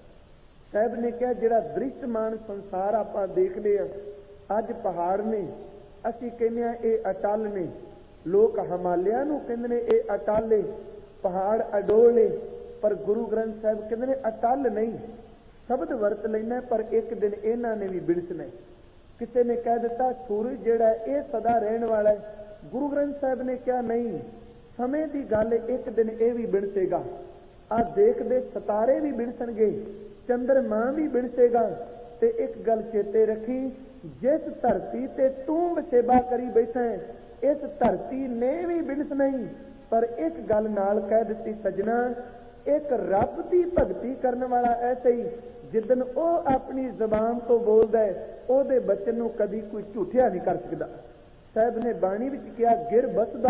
ਸਾਹਿਬ ਨੇ ਕਿਹਾ ਜਿਹੜਾ ਦ੍ਰਿਸ਼ਟਮਾਨ ਸੰਸਾਰ ਆਪਾਂ ਦੇਖਦੇ ਹਾਂ, ਅੱਜ ਪਹਾੜ ਨੇ, ਅਸੀਂ ਕਹਿੰਦੇ ਹਾਂ ਇਹ ਅਟਲ ਨੇ। ਲੋਕ ਹਿਮਾਲਿਆ ਨੂੰ ਕਹਿੰਦੇ ਨੇ ਇਹ ਅਟਲ ਏ, ਪਹਾੜ ਅਡੋਲ ਏ, ਪਰ ਗੁਰੂ ਗ੍ਰੰਥ ਸਾਹਿਬ ਕਹਿੰਦੇ ਨੇ ਅਟਲ ਨਹੀਂ। ਸ਼ਬਦ ਵਰਤ ਲੈਣਾ, ਪਰ ਇੱਕ ਦਿਨ ਇਹਨਾਂ ਨੇ ਵੀ ਬਿਣਸਣਾ। ਕਿਸੇ ਨੇ ਕਹਿ ਦਿੱਤਾ ਸੂਰਜ ਜਿਹੜਾ ਇਹ ਸਦਾ ਰਹਿਣ ਵਾਲਾ ਹੈ। ਗੁਰੂ ਗ੍ਰੰਥ ਸਾਹਿਬ ਨੇ ਕਿਹਾ ਨਹੀਂ, ਸਮੇਂ ਦੀ ਗੱਲ, ਇੱਕ ਦਿਨ ਇਹ ਵੀ ਬਿਣਸੇਗਾ। ਆ ਦੇਖਦੇ ਸਿਤਾਰੇ ਵੀ ਬਿਣਸਣਗੇ, ਚੰਦਰਮਾ ਵੀ ਬਿਣਸੇਗਾ। ਤੇ ਇੱਕ ਗੱਲ ਚੇਤੇ ਰੱਖੀ, ਜਿਸ ਧਰਤੀ ਤੇ ਤੂੰ ਵਸੇਬਾ ਕਰੀ ਬੈਠਾ ਹੈ, ਇਸ ਧਰਤੀ ਨੇ ਵੀ ਬਿਣਸਣਾ ਹੀ। ਪਰ ਇੱਕ ਗੱਲ ਨਾਲ ਕਹਿ ਦਿੱਤੀ ਸੱਜਣਾ, ਇੱਕ ਰੱਬ ਦੀ ਭਗਤੀ ਕਰਨ ਵਾਲਾ ਐਸੇ ਹੀ, ਜਿੱਦਨ ਉਹ ਆਪਣੀ ਜ਼ਬਾਨ ਤੋਂ ਬੋਲਦਾ ਹੈ, ਉਹਦੇ ਬਚਨ ਨੂੰ ਕਦੀ ਕੋਈ ਝੂਠਿਆ ਨਹੀਂ ਕਰ ਸਕਦਾ। ਸਾਹਿਬ ਨੇ ਬਾਣੀ ਵਿੱਚ ਕਿਹਾ, ਗਿਰ ਬਸਦਾ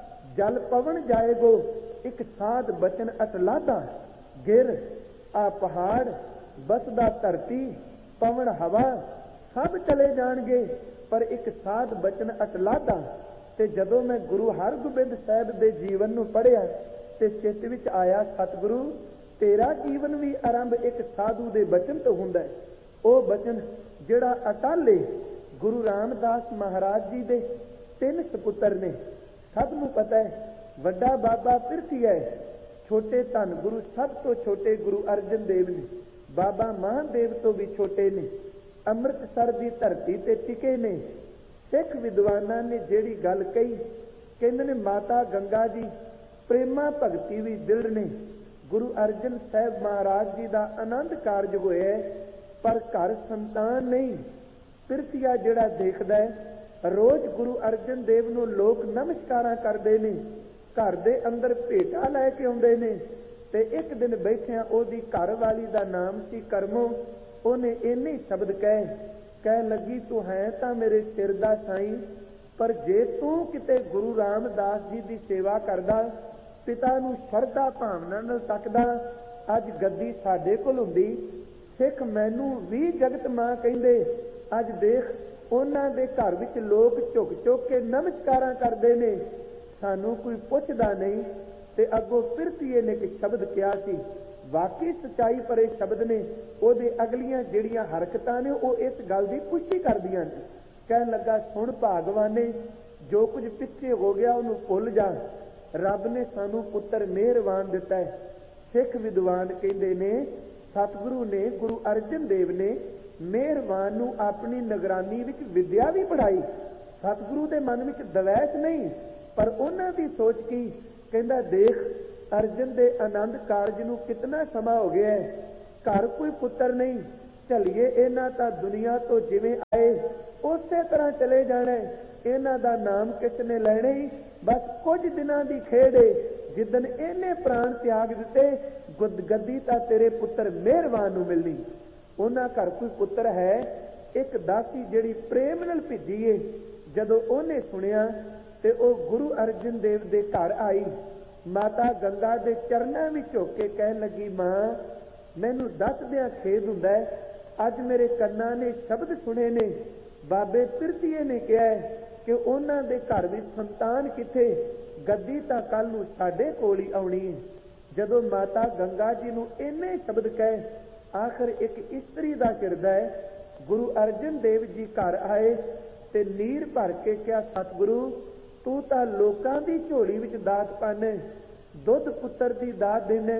ਜਲ ਪਵਨ ਜਾਏਗੋ, ਇੱਕ ਸਾਧ ਬਚਨ ਅਟਲਾਦਾ। ਗਿਰ ਆ ਪਹਾੜ, ਬਸਦਾ ਧਰਤੀ, ਪਵਨ ਹਵਾ, ਸਭ ਚਲੇ ਜਾਣਗੇ, ਪਰ ਇੱਕ ਸਾਧ ਬਚਨ ਅਟਲਾਦਾ। ਤੇ ਜਦੋਂ ਮੈਂ ਗੁਰੂ ਹਰਗੋਬਿੰਦ ਸਾਹਿਬ ਦੇ ਜੀਵਨ ਨੂੰ ਪੜ੍ਹਿਆ ਤੇ ਚਿੱਤ ਵਿੱਚ ਆਇਆ, ਸਤਿਗੁਰੂ ਤੇਰਾ ਜੀਵਨ ਵੀ ਆਰੰਭ ਇੱਕ ਸਾਧੂ ਦੇ ਬਚਨ ਤੋਂ ਹੁੰਦਾ ਹੈ। ਉਹ ਬਚਨ ਜਿਹੜਾ ਅਟਲ ਏ। ਗੁਰੂ ਰਾਮਦਾਸ ਮਹਾਰਾਜ ਜੀ ਦੇ ਤਿੰਨ ਸਪੁੱਤਰ ਨੇ, ਸਭ ਨੂੰ ਪਤਾ ਹੈ। ਵੱਡਾ ਬਾਬਾ ਪਿਰਥੀ ਹੈ, ਛੋਟੇ ਧੰਨ ਗੁਰੂ ਸਭ ਤੋਂ ਛੋਟੇ ਗੁਰੂ ਅਰਜਨ ਦੇਵ ਨੇ, ਬਾਬਾ ਮਹਾਦੇਵ ਤੋਂ ਵੀ ਛੋਟੇ ਨੇ, ਅੰਮ੍ਰਿਤਸਰ ਦੀ ਧਰਤੀ ਤੇ ਟਿਕੇ ਨੇ। ਸਿੱਖ ਵਿਦਵਾਨਾਂ ਨੇ ਜਿਹੜੀ ਗੱਲ ਕਹੀ, ਕਹਿੰਦੇ ਨੇ ਮਾਤਾ ਗੰਗਾ ਜੀ ਪ੍ਰੇਮਾ ਭਗਤੀ ਵੀ ਦਿਲ ਨੇ। ਗੁਰੂ ਅਰਜਨ ਸਾਹਿਬ ਮਹਾਰਾਜ ਜੀ ਦਾ ਆਨੰਦ ਕਾਰਜ ਹੋਇਆ, ਪਰ ਘਰ ਸੰਤਾਨ ਨਹੀਂ। ਪਿਰਥੀਆ ਜਿਹੜਾ ਦੇਖਦਾ ਹੈ, ਰੋਜ਼ ਗੁਰੂ ਅਰਜਨ ਦੇਵ ਨੂੰ ਲੋਕ ਨਮਸਕਾਰਾਂ ਕਰਦੇ ਨੇ, ਘਰ ਦੇ ਅੰਦਰ ਭੇਟਾ ਲੈ ਕੇ ਆਉਂਦੇ ਨੇ। ਤੇ ਇੱਕ ਦਿਨ ਬੈਠਿਆਂ ਉਹਦੀ ਘਰ ਵਾਲੀ ਦਾ ਨਾਮ ਸੀ ਕਰਮੋ। ਉਹਨੇ ਇੰਨੇ ਸ਼ਬਦ ਕਹੇ, ਕਹਿ ਲੱਗੀ ਤੂੰ ਹੈ ਤਾਂ ਮੇਰੇ ਸਿਰ ਦਾ ਸਾਈਂ, ਪਰ ਜੇ ਤੂੰ ਕਿਤੇ ਗੁਰੂ ਰਾਮਦਾਸ ਜੀ ਦੀ ਸੇਵਾ ਕਰਦਾ, ਪਿਤਾ ਨੂੰ ਸ਼ਰਧਾ ਭਾਵਨਾ ਨਾਲ ਤੱਕਦਾ, ਅੱਜ ਗੱਦੀ ਸਾਡੇ ਕੋਲ ਹੁੰਦੀ। ਸਿੱਖ ਮੈਨੂੰ ਵੀ ਜਗਤ ਮਾਂ ਕਹਿੰਦੇ। ਅੱਜ ਦੇਖ ਉਹਨਾਂ ਦੇ ਘਰ ਵਿੱਚ ਲੋਕ ਝੁਕ ਝੁਕ ਕੇ ਨਮਸਕਾਰਾਂ ਕਰਦੇ ਨੇ, ਸਾਨੂੰ ਕੋਈ ਪੁੱਛਦਾ ਨਹੀਂ। ਤੇ ਅੱਗੋਂ ਪਿਰਥੀਏ ਨੇ ਇੱਕ ਸ਼ਬਦ ਕਿਹਾ ਸੀ, ਵਾਕਈ ਸੱਚਾਈ ਭਰੇ ਸ਼ਬਦ ਨੇ। ਉਹਦੇ ਅਗਲੀਆਂ ਜਿਹੜੀਆਂ ਹਰਕਤਾਂ ਨੇ ਉਹ ਇਸ ਗੱਲ ਦੀ ਪੁਸ਼ਟੀ ਕਰਦੀਆਂ ਨੇ। ਕਹਿਣ ਲੱਗਾ, ਸੁਣ ਭਾਗਵਾਨੇ, ਜੋ ਕੁਝ ਪਿੱਛੇ ਹੋ ਗਿਆ ਉਹਨੂੰ ਭੁੱਲ ਜਾ, ਰੱਬ ਨੇ ਸਾਨੂੰ ਪੁੱਤਰ ਮਿਹਰਬਾਨ ਦਿੱਤਾ ਹੈ। ਸਿੱਖ ਵਿਦਵਾਨ ਕਹਿੰਦੇ ਨੇ, ਸਤਿਗੁਰੂ ਨੇ, ਗੁਰੂ ਅਰਜਨ ਦੇਵ ਨੇ ਮਿਹਰਬਾਨ ਨੂੰ ਆਪਣੀ ਨਿਗਰਾਨੀ ਵਿੱਚ ਵਿਦਿਆ ਵੀ ਪੜ੍ਹਾਈ। ਸਤਿਗੁਰੂ ਦੇ ਮਨ ਵਿੱਚ ਦਵੈਸ਼ ਨਹੀਂ, ਪਰ ਉਹਨਾਂ ਦੀ ਸੋਚ ਕੀ, ਕਹਿੰਦਾ ਦੇਖ ਅਰਜਨ ਦੇ ਆਨੰਦ ਕਾਰਜ ਨੂੰ ਕਿਤਨਾ ਸਮਾਂ ਹੋ ਗਿਆ ਹੈ, ਘਰ ਕੋਈ ਪੁੱਤਰ ਨਹੀਂ, ਝੱਲੀਏ ਇਹਨਾਂ ਤਾਂ ਦੁਨੀਆ ਤੋਂ ਜਿਵੇਂ ਆਏ ਉਸੇ ਤਰ੍ਹਾਂ ਚਲੇ ਜਾਣਾ, ਇਹਨਾਂ ਦਾ ਨਾਮ ਕਿਸ ਨੇ ਲੈਣਾ ਹੀ, ਬਸ ਕੁਝ ਦਿਨਾਂ ਦੀ ਖੇਡ ਏ। ਜਿੱਦਣ ਇਹਨੇ ਪ੍ਰਾਣ ਤਿਆਗ ਦਿੱਤੇ ਗੱਦੀ ਤਾਂ ਤੇਰੇ ਪੁੱਤਰ ਮਿਹਰਬਾਨ ਨੂੰ ਮਿਲਣੀ। ਉਹਨਾਂ ਘਰ ਕੋਈ ਪੁੱਤਰ ਹੈ, ਇੱਕ ਦਾਸੀ ਜਿਹੜੀ ਪ੍ਰੇਮ ਨਾਲ ਭਿੱਜੀ ਏ। ਜਦੋਂ ਉਹਨੇ ਸੁਣਿਆ ਤੇ ਉਹ ਗੁਰੂ ਅਰਜਨ ਦੇਵ ਦੇ ਘਰ ਆਈ, ਮਾਤਾ ਗੰਗਾ ਦੇ ਚਰਨਾਂ ਵਿੱਚ ਝੁਕ ਕੇ ਕਹਿਣ ਲੱਗੀ, ਮਾਂ ਮੈਨੂੰ ਦੱਸਦਿਆਂ ਖੇਦ ਹੁੰਦਾ, ਅੱਜ ਮੇਰੇ ਕੰਨਾਂ ਨੇ ਸ਼ਬਦ ਸੁਣੇ ਨੇ, ਬਾਬੇ ਪਿਰਤੀਏ ਨੇ ਕਿਹਾ ਕਿ ਉਹਨਾਂ ਦੇ ਘਰ ਵਿੱਚ ਸੰਤਾਨ ਕਿੱਥੇ, ਗੱਦੀ ਤਾਂ ਕੱਲ ਨੂੰ ਸਾਡੇ ਕੋਲ ਹੀ ਆਉਣੀ ਹੈ। ਜਦੋਂ ਮਾਤਾ ਗੰਗਾ ਜੀ ਨੂੰ ਇੰਨੇ ਸ਼ਬਦ ਕਹੇ, ਆਖਰ ਇੱਕ ਇਸਤਰੀ ਦਾ ਕਿਰਦਾ ਹੈ। ਗੁਰੂ ਅਰਜਨ ਦੇਵ ਜੀ ਘਰ ਆਏ ਤੇ ਨੀਰ ਭਰ ਕੇ ਕਿਹਾ, ਸਤਿਗੁਰੂ ਤੂੰ ਤਾਂ ਲੋਕਾਂ ਦੀ ਝੋਲੀ ਵਿੱਚ ਦਾਤ ਪਾਣੇ, ਦੁੱਧ ਪੁੱਤਰ ਦੀ ਦਾਤ ਦੇਣੇ,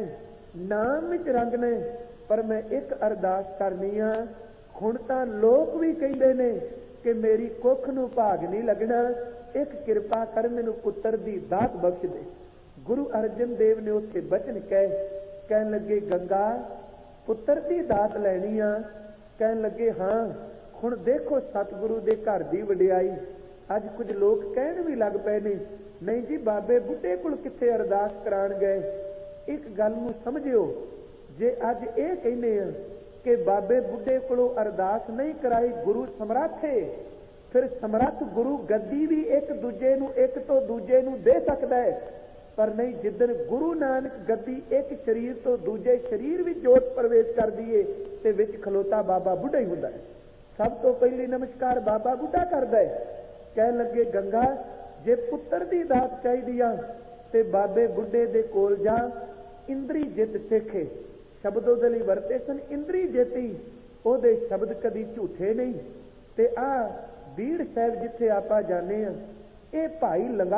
ਨਾਮ ਵਿੱਚ ਰੰਗਣੇ, ਪਰ ਮੈਂ ਇੱਕ ਅਰਦਾਸ ਕਰਨੀ ਆ। ਹੁਣ ਤਾਂ ਲੋਕ ਵੀ ਕਹਿੰਦੇ ਨੇ ਕਿ ਮੇਰੀ ਕੁੱਖ ਨੂੰ ਭਾਗ ਨਹੀਂ ਲੱਗਣਾ, ਇੱਕ ਕਿਰਪਾ ਕਰ ਮੈਨੂੰ ਪੁੱਤਰ ਦੀ ਦਾਤ ਬਖਸ਼ ਦੇ। ਗੁਰੂ ਅਰਜਨ ਦੇਵ ਨੇ ਉੱਥੇ ਬਚਨ ਕਹੇ, ਕਹਿਣ ਲੱਗੇ, ਗੰਗਾ ਪੁੱਤਰ ਦੀ ਦਾਤ ਲੈਣੀ ਆ? ਕਹਿਣ ਲੱਗੇ, ਹਾਂ। ਹੁਣ ਦੇਖੋ ਸਤਿਗੁਰੂ ਦੇ ਘਰ ਦੀ ਵਡਿਆਈ। ਅੱਜ ਕੁਝ ਲੋਕ ਕਹਿਣ ਵੀ ਲੱਗ ਪਏ ਨੇ, ਨਹੀਂ ਜੀ ਬਾਬੇ ਬੁੱਢੇ ਕੋਲ ਕਿੱਥੇ ਅਰਦਾਸ ਕਰਾਉਣ ਗਏ। ਇੱਕ ਗੱਲ ਨੂੰ ਸਮਝਿਓ, ਜੇ ਅੱਜ ਇਹ ਕਹਿੰਦੇ ਆ ਕਿ ਬਾਬੇ ਬੁੱਢੇ ਕੋਲੋਂ ਅਰਦਾਸ ਨਹੀਂ ਕਰਾਈ, ਗੁਰੂ ਸਮਰੱਥ ਹੈ, ਫਿਰ ਸਮਰੱਥ ਗੁਰੂ ਗੱਦੀ ਵੀ ਇੱਕ ਦੂਜੇ ਨੂੰ ਇੱਕ ਤੋਂ ਦੂਜੇ ਨੂੰ ਦੇ ਸਕਦਾ ਹੈ। ਪਰ ਨਹੀਂ, ਜਿੱਦਣ ਗੁਰੂ ਨਾਨਕ ਗੱਦੀ ਇੱਕ ਸਰੀਰ ਤੋਂ ਦੂਜੇ ਸਰੀਰ ਵਿੱਚ ਜੋਤ ਪ੍ਰਵੇਸ਼ ਕਰਦੀ ਏ ਤੇ ਵਿੱਚ ਖਲੋਤਾ ਬਾਬਾ ਬੁੱਢਾ ਹੀ ਹੁੰਦਾ ਹੈ। ਸਭ ਤੋਂ ਪਹਿਲੀ ਨਮਸਕਾਰ ਬਾਬਾ ਬੁੱਢਾ ਕਰਦਾ ਹੈ। ਕਹਿਣ ਲੱਗੇ, ਗੰਗਾ ਜੇ ਪੁੱਤਰ ਦੀ ਦਾਤ ਚਾਹੀਦੀ ਆ ਤੇ ਬਾਬੇ ਬੁੱਢੇ ਦੇ ਕੋਲ ਜਾ, ਇੰਦਰੀ ਜਿੱਤ ਸਿੱਖੇ। ਸ਼ਬਦ ਉਹਦੇ ਲਈ ਵਰਤੇ ਸਨ, ਇੰਦਰੀ ਜੇਤੀ, ਉਹਦੇ ਸ਼ਬਦ ਕਦੀ ਝੂਠੇ ਨਹੀਂ। ਤੇ ਆ ਬੀੜ ਸਾਹਿਬ ਜਿੱਥੇ ਆਪਾਂ ਜਾਂਦੇ ਆ, ਇਹ ਭਾਈ ਲੰਗਾ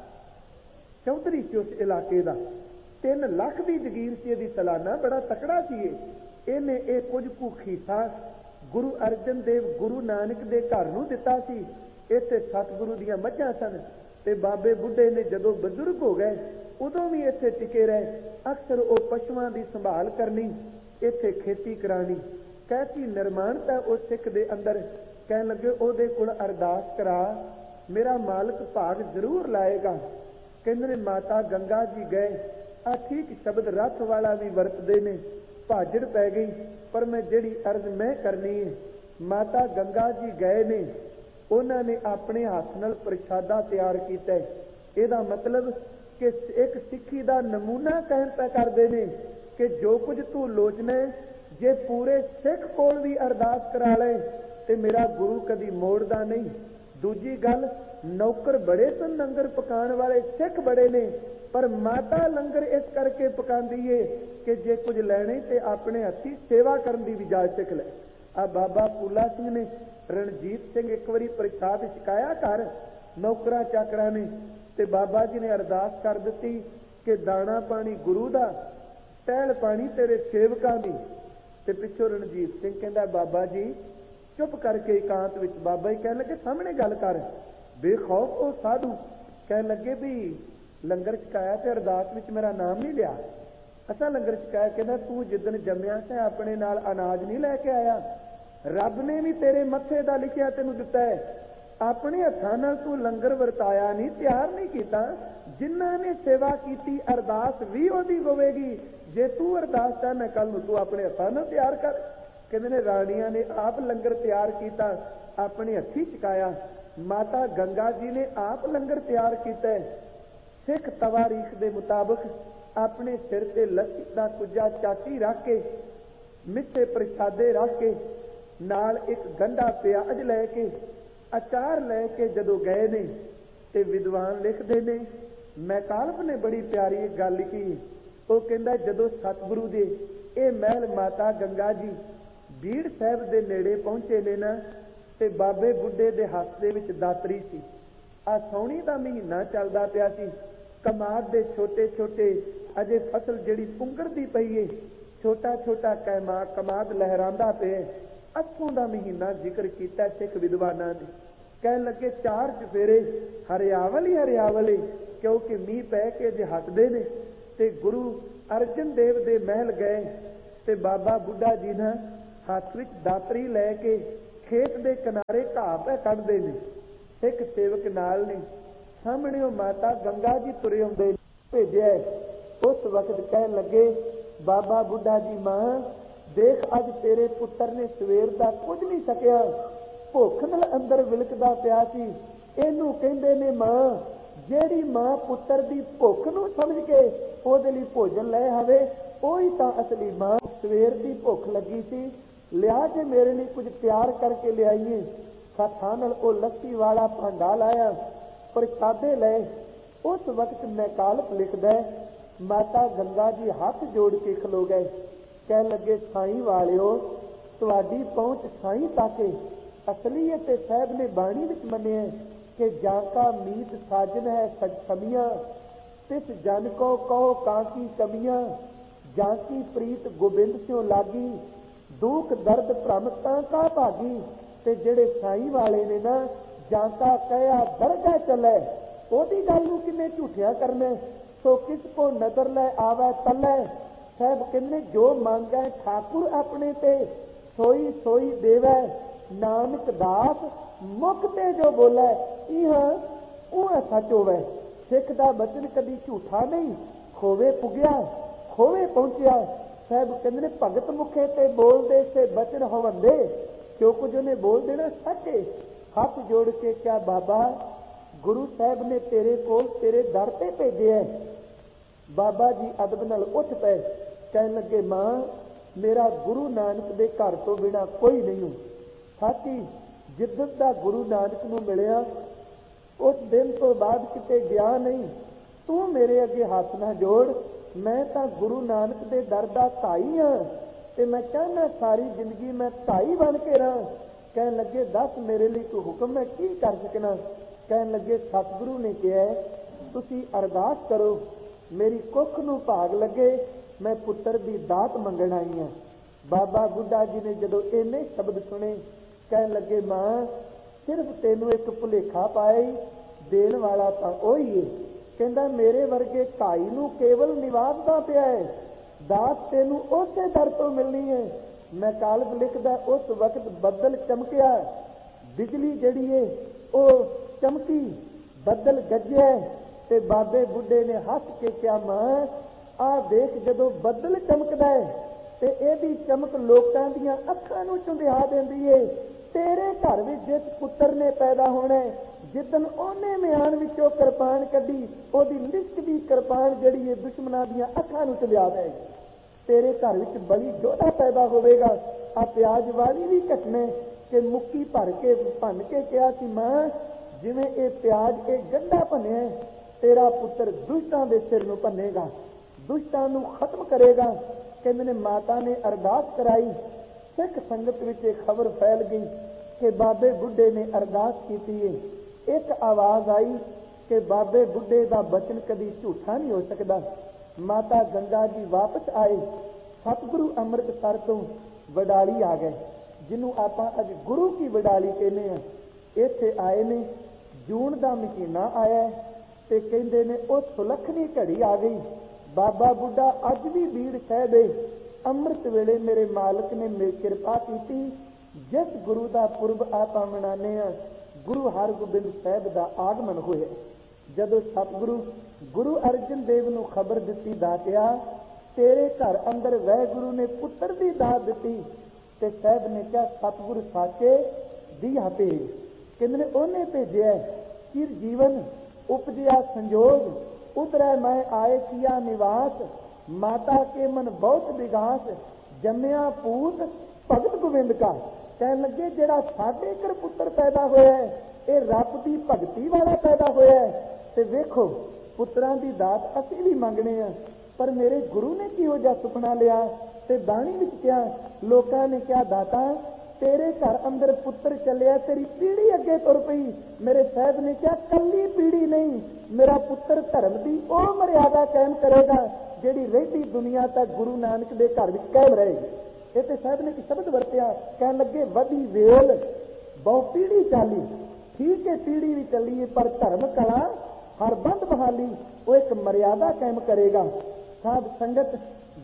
ਚੌਧਰੀ ਸੀ ਉਸ ਇਲਾਕੇ ਦਾ, ਤਿੰਨ ਲੱਖ ਦੀ ਜਗੀਰ ਸੀ ਇਹਦੀ ਸਾਲਾਨਾ, ਬੜਾ ਤਕੜਾ ਸੀ ਇਹ। ਇਹਨੇ ਇਹ ਕੁਝ ਕੁ ਹੀਸਾ ਗੁਰੂ ਅਰਜਨ ਦੇਵ ਗੁਰੂ ਨਾਨਕ ਦੇ ਘਰ ਨੂੰ ਦਿੱਤਾ ਸੀ। ਇੱਥੇ ਸਤਿਗੁਰੂ ਦੀਆਂ ਮੱਝਾਂ ਸਨ ਤੇ ਬਾਬੇ ਬੁੱਢੇ ਨੇ ਜਦੋਂ ਬਜ਼ੁਰਗ ਹੋ ਗਏ ਉਦੋਂ ਵੀ ਇੱਥੇ ਟਿਕੇ ਰਹੇ। ਅਕਸਰ ਉਹ ਪਸ਼ੂਆਂ ਦੀ ਸੰਭਾਲ ਕਰਨੀ, ਇੱਥੇ ਖੇਤੀ ਕਰਾਣੀ, ਕੈਸੀ ਨਿਰਮਾਣਤਾ ਉਸ ਸਿੱਖ ਦੇ ਅੰਦਰ। ਕਹਿਣ ਲੱਗੇ, ਉਹਦੇ ਕੋਲ ਅਰਦਾਸ ਕਰਾ, ਮੇਰਾ ਮਾਲਕ ਭਾਗ ਜ਼ਰੂਰ ਲਾਏਗਾ। ਕਹਿੰਦੇ ਨੇ ਮਾਤਾ ਗੰਗਾ ਜੀ ਗਏ। ਆ ਠੀਕ ਸ਼ਬਦ ਰੱਥ ਵਾਲਾ ਵੀ ਵਰਤਦੇ ਨੇ, ਭਾਜੜ ਪੈ ਗਈ, ਪਰ ਮੈਂ ਜਿਹੜੀ ਅਰਜ਼ ਮੈਂ ਕਰਨੀ ਹੈ। ਮਾਤਾ ਗੰਗਾ ਜੀ ਗਏ ਨੇ, ਉਹਨਾਂ ਨੇ ਆਪਣੇ ਹੱਥ ਨਾਲ ਪ੍ਰਸ਼ਾਦਾ ਤਿਆਰ ਕੀਤਾ। ਇਹਦਾ ਮਤਲਬ ਕਿ ਇੱਕ ਸਿੱਖੀ ਦਾ ਨਮੂਨਾ ਕਹਿਣ ਪੈ ਕਰਦੇ ਨੇ ਕਿ ਜੋ ਕੁਝ ਤੂੰ ਲੋਚਣਾ, ਜੇ ਪੂਰੇ ਸਿੱਖ ਕੋਲ ਵੀ ਅਰਦਾਸ ਕਰਾ ਲੈ ਤੇ ਮੇਰਾ ਗੁਰੂ ਕਦੀ ਮੋੜਦਾ ਨਹੀਂ। ਦੂਜੀ ਗੱਲ, ਨੌਕਰ ਬੜੇ ਸਨ, ਲੰਗਰ ਪਕਾਉਣ ਵਾਲੇ ਸਿੱਖ ਬੜੇ ਨੇ, ਪਰ ਮਾਤਾ ਲੰਗਰ ਇਸ ਕਰਕੇ ਪਕਾਉਂਦੀ ਏ ਕਿ ਜੇ ਕੁਝ ਲੈਣੇ ਤੇ ਆਪਣੇ ਹੱਥੀਂ ਸੇਵਾ ਕਰਨ ਦੀ ਵੀ ਜਾਚ ਸਿੱਖ ਲੈ। ਆ ਬਾਬਾ ਫੂਲਾ ਸਿੰਘ ਨੇ, ਰਣਜੀਤ ਸਿੰਘ ਇੱਕ ਵਾਰੀ ਪ੍ਰਸ਼ਾਦ ਛਕਾਇਆ ਘਰ ਨੌਕਰਾਂ ਚਾਕਰਾਂ ਨੇ, ਤੇ ਬਾਬਾ ਜੀ ਨੇ ਅਰਦਾਸ ਕਰ ਦਿੱਤੀ ਕਿ ਦਾਣਾ ਪਾਣੀ ਗੁਰੂ ਦਾ, ਟਹਿਲ ਪਾਣੀ ਤੇਰੇ ਸੇਵਕਾਂ ਦੀ। ਤੇ ਪਿੱਛੋਂ ਰਣਜੀਤ ਸਿੰਘ ਕਹਿੰਦਾ, ਬਾਬਾ ਜੀ ਚੁੱਪ ਕਰਕੇ ਇਕਾਂਤ ਵਿੱਚ। ਬਾਬਾ ਜੀ ਕਹਿਣ ਲੱਗੇ, ਸਾਹਮਣੇ ਗੱਲ ਕਰ। ਬੇਖੌਫ ਉਹ ਸਾਧੂ ਕਹਿਣ ਲੱਗੇ, ਵੀ ਲੰਗਰ ਛਕਾਇਆ ਤੇ ਅਰਦਾਸ ਵਿੱਚ ਮੇਰਾ ਨਾਮ ਨਹੀਂ ਲਿਆ। ਅਸਾਂ ਲੰਗਰ ਛਕਾਇਆ। ਕਹਿੰਦਾ, ਤੂੰ ਜਿੱਦਣ ਜੰਮਿਆ ਸੀ ਆਪਣੇ ਨਾਲ ਅਨਾਜ ਨਹੀਂ ਲੈ ਕੇ ਆਇਆ, ਰੱਬ ਨੇ ਵੀ ਤੇਰੇ ਮੱਥੇ ਦਾ ਲਿਖਿਆ ਤੈਨੂੰ ਦਿੱਤਾ ਹੈ। ਆਪਣੇ ਹੱਥਾਂ ਨਾਲ ਤੂੰ ਲੰਗਰ ਵਰਤਾਇਆ ਨਹੀਂ, ਤਿਆਰ ਨਹੀਂ ਕੀਤਾ। ਜਿਨ੍ਹਾਂ ਨੇ ਸੇਵਾ ਕੀਤੀ ਅਰਦਾਸ ਵੀ ਉਹਦੀ ਹੋਵੇਗੀ। ਜੇ ਤੂੰ ਅਰਦਾਸ ਚਾਹਨਾ ਕੱਲ ਨੂੰ ਤੂੰ ਆਪਣੇ ਹੱਥਾਂ ਨਾਲ ਤਿਆਰ ਕਰ। ਕਹਿੰਦੇ ਨੇ ਰਾਣੀਆਂ ਨੇ ਆਪ ਲੰਗਰ ਤਿਆਰ ਕੀਤਾ, ਆਪਣੇ ਹੱਥੀਂ ਛਕਾਇਆ। ਮਾਤਾ ਗੰਗਾ ਜੀ ਨੇ ਆਪ ਲੰਗਰ ਤਿਆਰ ਕੀਤਾ। ਸਿੱਖ ਤਵਾਰੀਖ ਦੇ ਮੁਤਾਬਕ ਆਪਣੇ ਸਿਰ ਤੇ ਲੱਸੀ ਦਾ ਕੁੱਜਾ ਚਾਟੀ ਰੱਖ ਕੇ, ਮਿੱਠੇ ਪ੍ਰਸ਼ਾਦੇ ਰੱਖ ਕੇ, ਨਾਲ ਇੱਕ ਗੰਢਾ ਪਿਆਜ਼ ਲੈ ਕੇ, ਅਚਾਰ ਲੈ ਕੇ ਜਦੋਂ ਗਏ ਨੇ ਤੇ ਵਿਦਵਾਨ ਲਿਖਦੇ ਨੇ, ਮੈਕਾਲਪ ਨੇ ਬੜੀ ਪਿਆਰੀ ਗੱਲ ਲਿਖੀ। ਉਹ ਕਹਿੰਦਾ, ਜਦੋਂ ਸਤਿਗੁਰੂ ਦੇ ਇਹ ਮਹਿਲ ਮਾਤਾ ਗੰਗਾ ਜੀ ਬੀੜ ਸਾਹਿਬ ਦੇ ਨੇੜੇ ਪਹੁੰਚੇ ਨੇ ਨਾ, ਤੇ ਬਾਬੇ ਬੁੱਢੇ ਦੇ ਹੱਥ ਦੇ ਵਿੱਚ ਦਾਤਰੀ ਸੀ। ਆ ਸੌਣੀ ਦਾ ਮਹੀਨਾ ਚੱਲਦਾ ਪਿਆ ਸੀ। ਕਮਾਦ ਦੇ ਛੋਟੇ ਛੋਟੇ ਅਜੇ ਫਸਲ ਜਿਹੜੀ ਪੁੰਗਰਦੀ ਪਈ ਏ, ਛੋਟਾ ਛੋਟਾ ਕੈਮਾ ਕਮਾਦ ਲਹਿਰਾਂਦਾ ਪਿਆ। ਅੱਥੋਂ ਦਾ ਮਹੀਨਾ ਜ਼ਿਕਰ ਕੀਤਾ ਸਿੱਖ ਵਿਦਵਾਨਾਂ ਨੇ। ਕਹਿਣ ਲੱਗੇ, ਚਾਰ ਚੁਫੇਰੇ ਹਰਿਆਵਲ ਹੀ ਹਰਿਆਵਲ ਏ, ਕਿਉਂਕਿ ਮੀਂਹ ਪੈ ਕੇ ਜੇ ਹੱਟਦੇ ਨੇ। ਤੇ ਗੁਰੂ ਅਰਜਨ ਦੇਵ ਦੇ ਮਹਿਲ ਗਏ ਤੇ ਬਾਬਾ ਬੁੱਢਾ ਜੀ ਨਾ ਹੱਥ ਵਿੱਚ ਦਾਤਰੀ ਲੈ ਕੇ ਖੇਤ ਦੇ ਕਿਨਾਰੇ ਘਾਹ ਪੈ ਕੱਢਦੇ ਨੇ। ਇੱਕ ਸੇਵਕ ਨਾਲ ਨੇ, ਸਾਹਮਣੇ ਉਹ ਮਾਤਾ ਗੰਗਾ ਜੀ ਤੁਰੇ ਆਉਂਦੇ ਭੇਜਿਆ। ਉਸ ਵਕਤ ਕਹਿਣ ਲੱਗੇ, ਬਾਬਾ ਬੁੱਢਾ ਜੀ, ਮਾਂ ਦੇਖ ਅੱਜ ਤੇਰੇ ਪੁੱਤਰ ਨੇ ਸਵੇਰ ਦਾ ਕੁਝ ਨਹੀਂ ਸਕਿਆ, ਭੁੱਖ ਨਾਲ ਅੰਦਰ ਵਿਲਕਦਾ ਪਿਆ ਸੀ। ਇਹਨੂੰ ਕਹਿੰਦੇ ਨੇ ਮਾਂ। ਜਿਹੜੀ ਮਾਂ ਪੁੱਤਰ ਦੀ ਭੁੱਖ ਨੂੰ ਸਮਝ ਕੇ ਉਹਦੇ ਲਈ ਭੋਜਨ ਲੈ ਆਵੇ, ਉਹੀ ਤਾਂ ਅਸਲੀ ਮਾਂ। ਸਵੇਰ ਦੀ ਭੁੱਖ ਲੱਗੀ ਸੀ, ਲਿਆ ਜੇ ਮੇਰੇ ਲਈ ਕੁਝ ਤਿਆਰ ਕਰਕੇ ਲਿਆਈਏ। ਹੱਥਾਂ ਨਾਲ ਉਹ ਲੱਸੀ ਵਾਲਾ ਭਾਂਡਾ ਲਾਇਆ, ਪ੍ਰਸ਼ਾਦੇ ਲਏ। ਉਸ ਵਕਤ ਮੈਕਾਲਪ ਲਿਖਦਾ, ਮਾਤਾ ਗੰਗਾ ਜੀ ਹੱਥ ਜੋੜ ਕੇ ਖਲੋ ਗਏ। ਕਹਿਣ ਲੱਗੇ, ਸਾਈਂ ਵਾਲਿਓ, ਤੁਹਾਡੀ ਪਹੁੰਚ ਸਾਈਂ ਤਾਕੇ। ਅਸਲੀਅਤ ਤੇ ਸਾਹਿਬ ਨੇ ਬਾਣੀ ਵਿੱਚ ਮੰਨਿਆ ਕਿ ਜਾਂ ਕਾ ਮੀਤ ਸਾਜਨ ਹੈ ਸਜ ਸਮੀਆਂ, ਤਿਸ ਜਨ ਕੋ ਕਹੋ ਕਾਂਕੀ ਕਮੀਆਂ, ਜਾਂ ਕੀ ਪ੍ਰੀਤ ਗੋਬਿੰਦ ਸਿਓ ਲਾਗੀ, ਦੁੱਖ ਦਰਦ ਭ੍ਰਮ ਤਾਂ ਕਾ ਭਾਗੀ। ਤੇ ਜਿਹੜੇ ਸਾਈਂ ਵਾਲੇ ਨੇ ਨਾ, ਜਾਂ ਕਾ ਕਹਿਆ ਦਰਗਾਹ ਚੱਲੇ, ਉਹਦੀ ਗੱਲ ਨੂੰ ਕਿੰਨੇ ਝੂਠਿਆ ਕਰਨਾ। ਸੋ ਕਿਸ ਕੋ ਨਜ਼ਰ ਲੈ ਆਵੇ ਤਲੇ, ਸਾਹਿਬ ਕਹਿੰਦੇ ਜੋ ਮੰਗੈ ਠਾਕੁਰ ਆਪਣੇ ਤੇ, ਸੋਈ ਸੋਈ ਦੇਵੈ ਨਾਨਕ ਦਾਸ, ਮੁਖ ਤੇ ਜੋ ਬੋਲੇ ਇਹ ਉਹ ਸੱਚ ਹੋਵੇ। ਸਿੱਖ ਦਾ ਬਚਨ ਕਦੀ ਝੂਠਾ ਨਹੀਂ, ਖੋਵੇ ਪੁਗਿਆ ਖੋਵੇ ਪਹੁੰਚਿਆ। ਸਾਹਿਬ ਕਹਿੰਦੇ ਨੇ ਭਗਤ ਮੁਖੇ ਤੇ ਬੋਲਦੇ ਸੇ ਬਚਨ ਹੋਵੰਦੇ, ਜੋ ਕੁਝ ਉਹਨੇ ਬੋਲ ਦੇਣਾ ਸੱਚੇ। ਹੱਥ ਜੋੜ ਕੇ ਕਿਹਾ, ਬਾਬਾ ਗੁਰੂ ਸਾਹਿਬ ਨੇ ਤੇਰੇ ਕੋਲ ਤੇਰੇ ਦਰ ਤੇ ਭੇਜਿਆ। ਬਾਬਾ ਜੀ ਅਦਬ ਨਾਲ ਉੱਠ ਪਏ, ਕਹਿਣ ਲੱਗੇ, ਮਾਂ ਮੇਰਾ ਗੁਰੂ ਨਾਨਕ ਦੇ ਘਰ ਤੋਂ ਬਿਨਾਂ ਕੋਈ ਨਹੀਂ। ਸਾਥੀ ਜਿੱਦਣ ਦਾ ਗੁਰੂ ਨਾਨਕ ਨੂੰ ਮਿਲਿਆ ਉਸ ਦਿਨ ਤੋਂ ਬਾਅਦ ਕਿਤੇ ਗਿਆ ਨਹੀਂ। ਤੂੰ ਮੇਰੇ ਅੱਗੇ ਹੱਥ ਨਾ ਜੋੜ, ਮੈਂ ਤਾਂ ਗੁਰੂ ਨਾਨਕ ਦੇ ਦਰ ਦਾ ਧਾਈ ਹਾਂ ਤੇ ਮੈਂ ਚਾਹੁੰਦਾ ਸਾਰੀ ਜ਼ਿੰਦਗੀ ਮੈਂ ਧਾਈ ਬਣ ਕੇ ਰਹਾਂ। ਕਹਿਣ ਲੱਗੇ, ਦੱਸ ਮੇਰੇ ਲਈ ਤੂੰ ਹੁਕਮ, ਮੈਂ ਕੀ ਕਰ ਸਕਣਾ। ਕਹਿਣ ਲੱਗੇ, ਸਤਿਗੁਰੂ ਨੇ ਕਿਹਾ ਤੁਸੀਂ ਅਰਦਾਸ ਕਰੋ, ਮੇਰੀ ਕੁੱਖ ਨੂੰ ਭਾਗ ਲੱਗੇ, ਮੈਂ ਪੁੱਤਰ ਦੀ ਦਾਤ ਮੰਗਣ ਆਈ ਹਾਂ। ਬਾਬਾ ਬੁੱਢਾ ਜੀ ਨੇ ਜਦੋਂ ਇੰਨੇ ਸ਼ਬਦ ਸੁਣੇ, ਕਹਿਣ ਲੱਗੇ, ਮਾਂ ਸਿਰਫ ਤੈਨੂੰ ਇੱਕ ਭੁਲੇਖਾ ਪਾਇਆ, ਦੇਣ ਵਾਲਾ ਤਾਂ ਉਹੀ ਹੈ। ਕਹਿੰਦਾ, ਮੇਰੇ ਵਰਗੇ ਭਾਈ ਨੂੰ ਕੇਵਲ ਨਿਵਾਜਦਾ ਪਿਆ ਹੈ, ਦਾਤ ਤੈਨੂੰ ਉਸੇ ਦਰ ਤੋਂ ਮਿਲਣੀ ਹੈ। ਮੈਂ ਕਾਲਬ ਲਿਖਦਾ, ਉਸ ਵਕਤ ਬੱਦਲ ਚਮਕਿਆ, ਬਿਜਲੀ ਜਿਹੜੀ ਹੈ ਉਹ ਚਮਕੀ, ਬੱਦਲ ਗੱਜਿਆ ਤੇ ਬਾਬੇ ਬੁੱਢੇ ਨੇ ਹੱਸ ਕੇ ਕਿਹਾ, ਮਾਂ ਆਹ ਦੇਖ ਜਦੋਂ ਬੱਦਲ ਚਮਕਦਾ ਹੈ ਤੇ ਇਹਦੀ ਚਮਕ ਲੋਕਾਂ ਦੀਆਂ ਅੱਖਾਂ ਨੂੰ ਚੁੰਧਿਆ ਦਿੰਦੀ ਏ। ਤੇਰੇ ਘਰ ਵਿੱਚ ਜਿਸ ਪੁੱਤਰ ਨੇ ਪੈਦਾ ਹੋਣਾ, ਜਿੱਦਣ ਉਹਨੇ ਮਿਆਨ ਵਿੱਚੋਂ ਕਿਰਪਾਨ ਕੱਢੀ, ਉਹਦੀ ਲਿਸ਼ਕਦੀ ਕਿਰਪਾਨ ਜਿਹੜੀ ਹੈ ਦੁਸ਼ਮਣਾਂ ਦੀਆਂ ਅੱਖਾਂ ਨੂੰ ਚੁੰਧਿਆ ਦੇਗੀ। ਤੇਰੇ ਘਰ ਵਿੱਚ ਬਲੀ ਜੋਧਾ ਪੈਦਾ ਹੋਵੇਗਾ। ਆ ਪਿਆਜ ਵਾਲੀ ਵੀ ਘਟਨਾ ਕਿ ਮੁੱਕੀ ਭਰ ਕੇ ਭੰਨ ਕੇ ਕਿਹਾ ਸੀ, ਮਾਂ ਜਿਵੇਂ ਇਹ ਪਿਆਜ ਇਹ ਗੰਢਾ ਭੰਨਿਆ, ਤੇਰਾ ਪੁੱਤਰ ਦੁਸ਼ਟਾਂ ਦੇ ਸਿਰ ਨੂੰ ਭੰਨੇਗਾ, ਦੁਸ਼ਟਾਂ ਨੂੰ ਖਤਮ ਕਰੇਗਾ। ਕਹਿੰਦੇ ਨੇ ਮਾਤਾ ਨੇ ਅਰਦਾਸ ਕਰਾਈ, ਸਿੱਖ ਸੰਗਤ ਵਿੱਚ ਇਹ ਖਬਰ ਫੈਲ ਗਈ ਕਿ ਬਾਬੇ ਬੁੱਢੇ ਨੇ ਅਰਦਾਸ ਕੀਤੀ ਹੈ। ਇੱਕ ਆਵਾਜ਼ ਆਈ ਕਿ ਬਾਬੇ ਬੁੱਢੇ ਦਾ ਬਚਨ ਕਦੀ ਝੂਠਾ ਨਹੀਂ ਹੋ ਸਕਦਾ। ਮਾਤਾ ਗੰਗਾ ਜੀ ਵਾਪਸ ਆਏ, ਸਤਿਗੁਰੂ ਅੰਮ੍ਰਿਤਸਰ ਤੋਂ ਵਡਾਲੀ ਆ ਗਏ, ਜਿਹਨੂੰ ਆਪਾਂ ਅੱਜ ਗੁਰੂ ਕੀ ਵਡਾਲੀ ਕਹਿੰਦੇ ਆ। ਇੱਥੇ ਆਏ ਨੇ, ਜੂਨ ਦਾ ਮਹੀਨਾ ਆਇਆ ਤੇ ਕਹਿੰਦੇ ਨੇ ਉਹ ਸੁਲੱਖਣੀ ਘੜੀ ਆ ਗਈ। ਬਾਬਾ ਬੁੱਢਾ ਅੱਜ ਵੀ ਬੀੜ ਸਾਹਿਬੇ ਅੰਮ੍ਰਿਤ ਵੇਲੇ ਮੇਰੇ ਮਾਲਕ ਨੇ ਮੇਰੀ ਕਿਰਪਾ ਕੀਤੀ। ਜਿਸ ਗੁਰੂ ਦਾ ਪੁਰਬ ਆਪਾਂ ਮਨਾਉਂਦੇ ਆ, ਗੁਰੂ ਹਰਗੋਬਿੰਦ ਸਾਹਿਬ ਦਾ ਆਗਮਨ ਹੋਇਆ। ਜਦੋਂ ਸਤਿਗੁਰੂ ਗੁਰੂ ਅਰਜਨ ਦੇਵ ਨੂੰ ਖਬਰ ਦਿੱਤੀ, ਦਾਤਿਆ ਤੇਰੇ ਘਰ ਅੰਦਰ ਵਾਹਿਗੁਰੂ ਨੇ ਪੁੱਤਰ ਦੀ ਦਾਤ ਦਿੱਤੀ, ਤੇ ਸਾਹਿਬ ਨੇ ਕਿਹਾ ਸਤਿਗੁਰੂ ਸਾਚੇ ਦੀਆ ਭੇਜ। ਕਹਿੰਦੇ ਨੇ ਉਹਨੇ ਭੇਜਿਆ। ਚਿਰ ਜੀਵਨ ਉਪਜਿਆ ਸੰਜੋਗ, ਉਤਰੈ ਮੈਂ ਆਏ ਕੀਆ ਨਿਵਾਸ, ਮਾਤਾ ਕੇ ਮਨ ਬਹੁਤ ਵਿਗਾਸ, ਜੰਮਿਆ ਪੂਤ ਭਗਤ ਗੋਬਿੰਦ ਕਾ। ਕਹਿਣ ਲੱਗੇ ਜਿਹੜਾ ਸਾਡੇ ਘਰ ਪੁੱਤਰ ਪੈਦਾ ਹੋਇਆ ਇਹ ਰੱਬ ਦੀ ਭਗਤੀ ਵਾਲਾ ਪੈਦਾ ਹੋਇਆ। ਤੇ ਵੇਖੋ ਪੁੱਤਰਾਂ ਦੀ ਦਾਤ ਅਸੀਂ ਵੀ ਮੰਗਣੇ ਆ, ਪਰ ਮੇਰੇ ਗੁਰੂ ਨੇ ਕਿਹੋ ਜਿਹਾ ਸੁਪਨਾ ਲਿਆ। ਤੇ ਬਾਣੀ ਵਿੱਚ ਕਿਹਾ, ਲੋਕਾਂ ਨੇ ਕਿਹਾ ਦਾਤਾ ਤੇਰੇ ਘਰ ਅੰਦਰ ਪੁੱਤਰ ਚੱਲਿਆ, ਤੇਰੀ ਪੀੜੀ ਅੱਗੇ ਤੁਰ ਪਈ। ਮੇਰੇ ਸਾਹਿਬ ਨੇ ਕਿਹਾ ਕੱਲੀ ਪੀੜੀ ਨਹੀਂ, ਮੇਰਾ ਪੁੱਤਰ ਧਰਮ ਦੀ ਉਹ ਮਰਿਆਦਾ ਕਾਇਮ ਕਰੇਗਾ ਜਿਹੜੀ ਰਹਿੰਦੀ ਦੁਨੀਆ ਤੱਕ ਗੁਰੂ ਨਾਨਕ ਦੇ ਘਰ ਵਿੱਚ ਕਾਇਮ ਰਹੇਗੀ। ਇਹ ਤੇ ਸਾਹਿਬ ਨੇ ਇੱਕ ਸ਼ਬਦ ਵਰਤਿਆ, ਕਹਿਣ ਲੱਗੇ ਵਧੀ ਵੇਲ ਬਹੁ ਪੀੜੀ ਚਾਲੀ। ਠੀਕ ਹੈ ਪੀੜੀ ਵੀ ਚੱਲੀ ਹੈ, ਪਰ ਧਰਮ ਕਲਾ ਹਰ ਬੰਦ ਬਹਾਲੀ ਉਹ ਇੱਕ ਮਰਿਆਦਾ ਕਾਇਮ ਕਰੇਗਾ। ਸਾਧ ਸੰਗਤ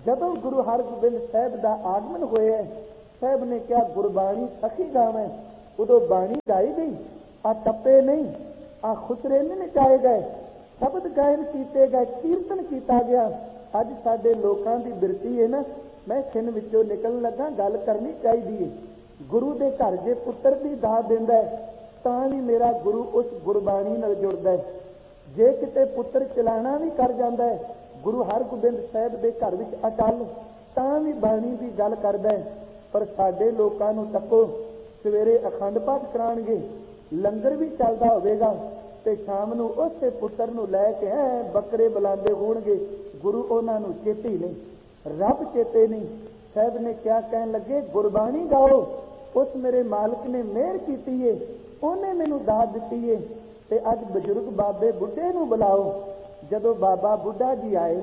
ਜਦੋਂ ਗੁਰੂ ਹਰਗੋਬਿੰਦ ਸਾਹਿਬ ਦਾ ਆਗਮਨ ਹੋਇਆ, ਸਾਹਿਬ ਨੇ ਕਿਹਾ ਗੁਰਬਾਣੀ ਸਖੀ ਗਾਵੇਂ। ਉਦੋਂ ਬਾਣੀ ਗਾਈ ਗਈ, ਆ ਟੱਪੇ ਨਹੀਂ, ਆ ਖੁਸਰੇ ਨਹੀਂ ਨਚਾਏ ਗਏ, ਸ਼ਬਦ ਗਾਇਨ ਕੀਤੇ ਗਏ, ਕੀਰਤਨ ਕੀਤਾ ਗਿਆ। ਅੱਜ ਸਾਡੇ ਲੋਕਾਂ ਦੀ ਬਿਰਤੀ ਹੈ ਨਾ, ਮੈਂ ਖਿੰਨ ਵਿੱਚੋਂ ਨਿਕਲਣ ਲੱਗਾ, ਗੱਲ ਕਰਨੀ ਚਾਹੀਦੀ ਹੈ। ਗੁਰੂ ਦੇ ਘਰ ਜੇ ਪੁੱਤਰ ਦੀ ਦਾਤ ਦਿੰਦਾ ਤਾਂ ਵੀ ਮੇਰਾ ਗੁਰੂ ਉਸ ਗੁਰਬਾਣੀ ਨਾਲ ਜੁੜਦਾ ਹੈ। ਜੇ ਕਿਤੇ ਪੁੱਤਰ ਚਲਾਣਾ ਵੀ ਕਰ ਜਾਂਦਾ ਹੈ ਗੁਰੂ ਹਰਗੋਬਿੰਦ ਸਾਹਿਬ ਦੇ ਘਰ ਵਿੱਚ ਅਟਲ, ਤਾਂ ਵੀ ਬਾਣੀ ਦੀ ਗੱਲ ਕਰਦਾ ਹੈ। ਪਰ ਸਾਡੇ ਲੋਕਾਂ ਨੂੰ ਤੱਕੋ, ਸਵੇਰੇ ਅਖੰਡ ਪਾਠ ਕਰਾਉਣਗੇ, ਲੰਗਰ ਵੀ ਚੱਲਦਾ ਹੋਵੇਗਾ, ਤੇ ਸ਼ਾਮ ਨੂੰ ਉਸੇ ਪੁੱਤਰ ਨੂੰ ਲੈ ਕੇ ਐ ਬੱਕਰੇ ਬੁਲਾਉਂਦੇ ਹੋਣਗੇ। ਗੁਰੂ ਉਹਨਾਂ ਨੂੰ ਚੇਤੇ ਨਹੀਂ, ਰੱਬ ਚੇਤੇ ਨਹੀਂ। ਸਾਹਿਬ ਨੇ ਕਿਹਾ, ਕਹਿਣ ਲੱਗੇ ਗੁਰਬਾਣੀ ਗਾਓ, ਉਸ ਮੇਰੇ ਮਾਲਕ ਨੇ ਮਿਹਰ ਕੀਤੀ ਏ, ਉਹਨੇ ਮੈਨੂੰ ਦਾਤ ਦਿੱਤੀ ਏ। ਤੇ ਅੱਜ ਬਜ਼ੁਰਗ ਬਾਬੇ ਬੁੱਢੇ ਨੂੰ ਬੁਲਾਓ। ਜਦੋਂ ਬਾਬਾ ਬੁੱਢਾ ਜੀ ਆਏ,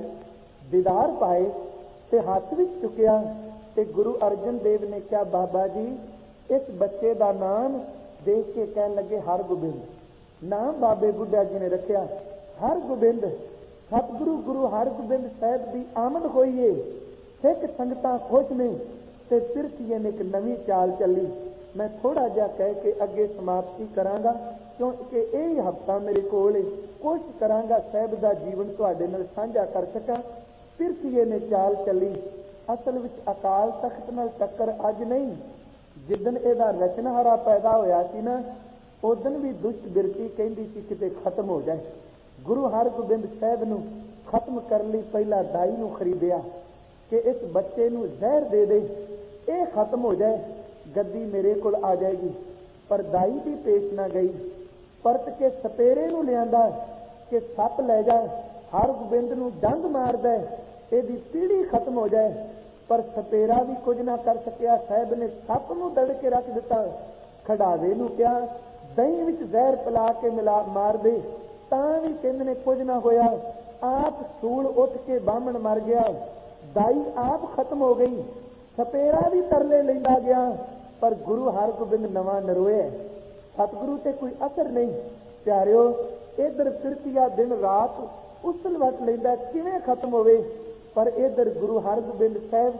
ਦੀਦਾਰ ਪਾਏ ਤੇ ਹੱਥ ਵਿੱਚ ਚੁੱਕਿਆ, ਤੇ ਗੁਰੂ ਅਰਜਨ ਦੇਵ ਨੇ ਕਿਹਾ, ਬਾਬਾ ਜੀ ਇਸ ਬੱਚੇ ਦਾ ਨਾਮ ਦੇਖ ਕੇ ਕਹਿਣ ਲੱਗੇ ਹਰਗੋਬਿੰਦ। ਨਾਮ ਬਾਬੇ ਬੁੱਢਾ ਜੀ ਨੇ ਰੱਖਿਆ ਹਰਗੋਬਿੰਦ। ਸਤਿਗੁਰੂ ਗੁਰੂ ਹਰਗੋਬਿੰਦ ਸਾਹਿਬ ਦੀ ਆਮਦ ਹੋਈ ਏ, ਸਿੱਖ ਸੰਗਤਾਂ ਖੁਸ਼ ਨੇ, ਤੇ ਪਿਰਥੀਏ ਨੇ ਇੱਕ ਨਵੀਂ ਚਾਲ ਚੱਲੀ। ਮੈਂ ਥੋੜਾ ਜਿਹਾ ਕਹਿ ਕੇ ਅੱਗੇ ਸਮਾਪਤੀ ਕਰਾਂਗਾ, ਕਿਉਂਕਿ ਇਹ ਹਫ਼ਤਾ ਮੇਰੇ ਕੋਲ ਹੈ। ਕੋਸ਼ਿਸ਼ ਕਰਾਂਗਾ ਸਾਹਿਬ ਦਾ ਜੀਵਨ ਤੁਹਾਡੇ ਨਾਲ ਸਾਂਝਾ ਕਰ ਸਕਾਂ। ਪਿਰਥੀਏ ਨੇ ਚਾਲ ਚੱਲੀ। ਅਸਲ ਵਿੱਚ ਅਕਾਲ ਤਖਤ ਨਾਲ ਟੱਕਰ ਅੱਜ ਨਹੀਂ, ਜਿੱਦਣ ਇਹਦਾ ਰਚਨਹਾਰਾ ਪੈਦਾ ਹੋਇਆ ਸੀ ਨਾ, ਉਦਣ ਵੀ ਦੁਸ਼ਟ ਬਿਰਤੀ ਕਹਿੰਦੀ ਸੀ ਕਿਤੇ ਖਤਮ ਹੋ ਜਾਏ। ਗੁਰੂ ਹਰਗੋਬਿੰਦ ਸਾਹਿਬ ਨੂੰ ਖਤਮ ਕਰਨ ਲਈ ਪਹਿਲਾਂ ਦਾਈ ਨੂੰ ਖਰੀਦਿਆ ਕਿ ਇਸ ਬੱਚੇ ਨੂੰ ਜ਼ਹਿਰ ਦੇ ਦੇ, ਇਹ ਖਤਮ ਹੋ ਜਾਏ, ਗੱਦੀ ਮੇਰੇ ਕੋਲ ਆ ਜਾਏਗੀ। ਪਰ ਦਾਈ ਵੀ ਪੇਸ਼ ਨਾ ਗਈ, ਪਰਤ ਕੇ ਸਪੇਰੇ ਨੂੰ ਲਿਆਂਦਾ ਕਿ ਸੱਪ ਲੈ ਜਾ, ਹਰਗੋਬਿੰਦ ਨੂੰ ਡੰਗ ਮਾਰਦਾ, ਇਹਦੀ ਪੀੜੀ ਖਤਮ ਹੋ ਜਾਏ। ਪਰ ਸਪੇਰਾ ਵੀ ਕੁਝ ਨਾ ਕਰ ਸਕਿਆ। ਸਾਹਿਬ ਨੇ ਸੱਪ ਨੂੰ ਦੜ ਕੇ ਰੱਖ ਦਿੱਤਾ। ਖੜਾਵੇ ਨੂੰ ਕਿਹਾ ਦਹੀਂ ਵਿੱਚ ਜ਼ਹਿਰ ਪਿਲਾ ਕੇ ਮਿਲਾ ਮਾਰ ਦੇ, ਤਾਂ ਵੀ ਕਹਿੰਦੇ ਨੇ ਕੁਝ ਨਾ ਹੋਇਆ। ਆਪ ਸੂਲ ਉੱਠ ਕੇ ਬਾਹਮਣ ਮਰ ਗਿਆ, ਦਾਈ ਆਪ ਖਤਮ ਹੋ ਗਈ, ਸਪੇਰਾ ਵੀ ਤਰਲੇ ਲੈਂਦਾ ਗਿਆ। ਪਰ ਗੁਰੂ ਹਰਗੋਬਿੰਦ ਨਵਾਂ ਨਰੋਇਆ, ਸਤਿਗੁਰੂ ਤੇ ਕੋਈ ਅਸਰ ਨਹੀਂ। ਪਿਆਰਿਓ, ਇਧਰ ਪਿਰਤੀਆ ਦਿਨ ਰਾਤ ਉਸਲ ਵਟ ਲੈਂਦਾ, ਕਿਵੇਂ ਖਤਮ ਹੋਵੇ। ਪਰ ਇਧਰ ਗੁਰੂ ਹਰਗੋਬਿੰਦ ਸਾਹਿਬ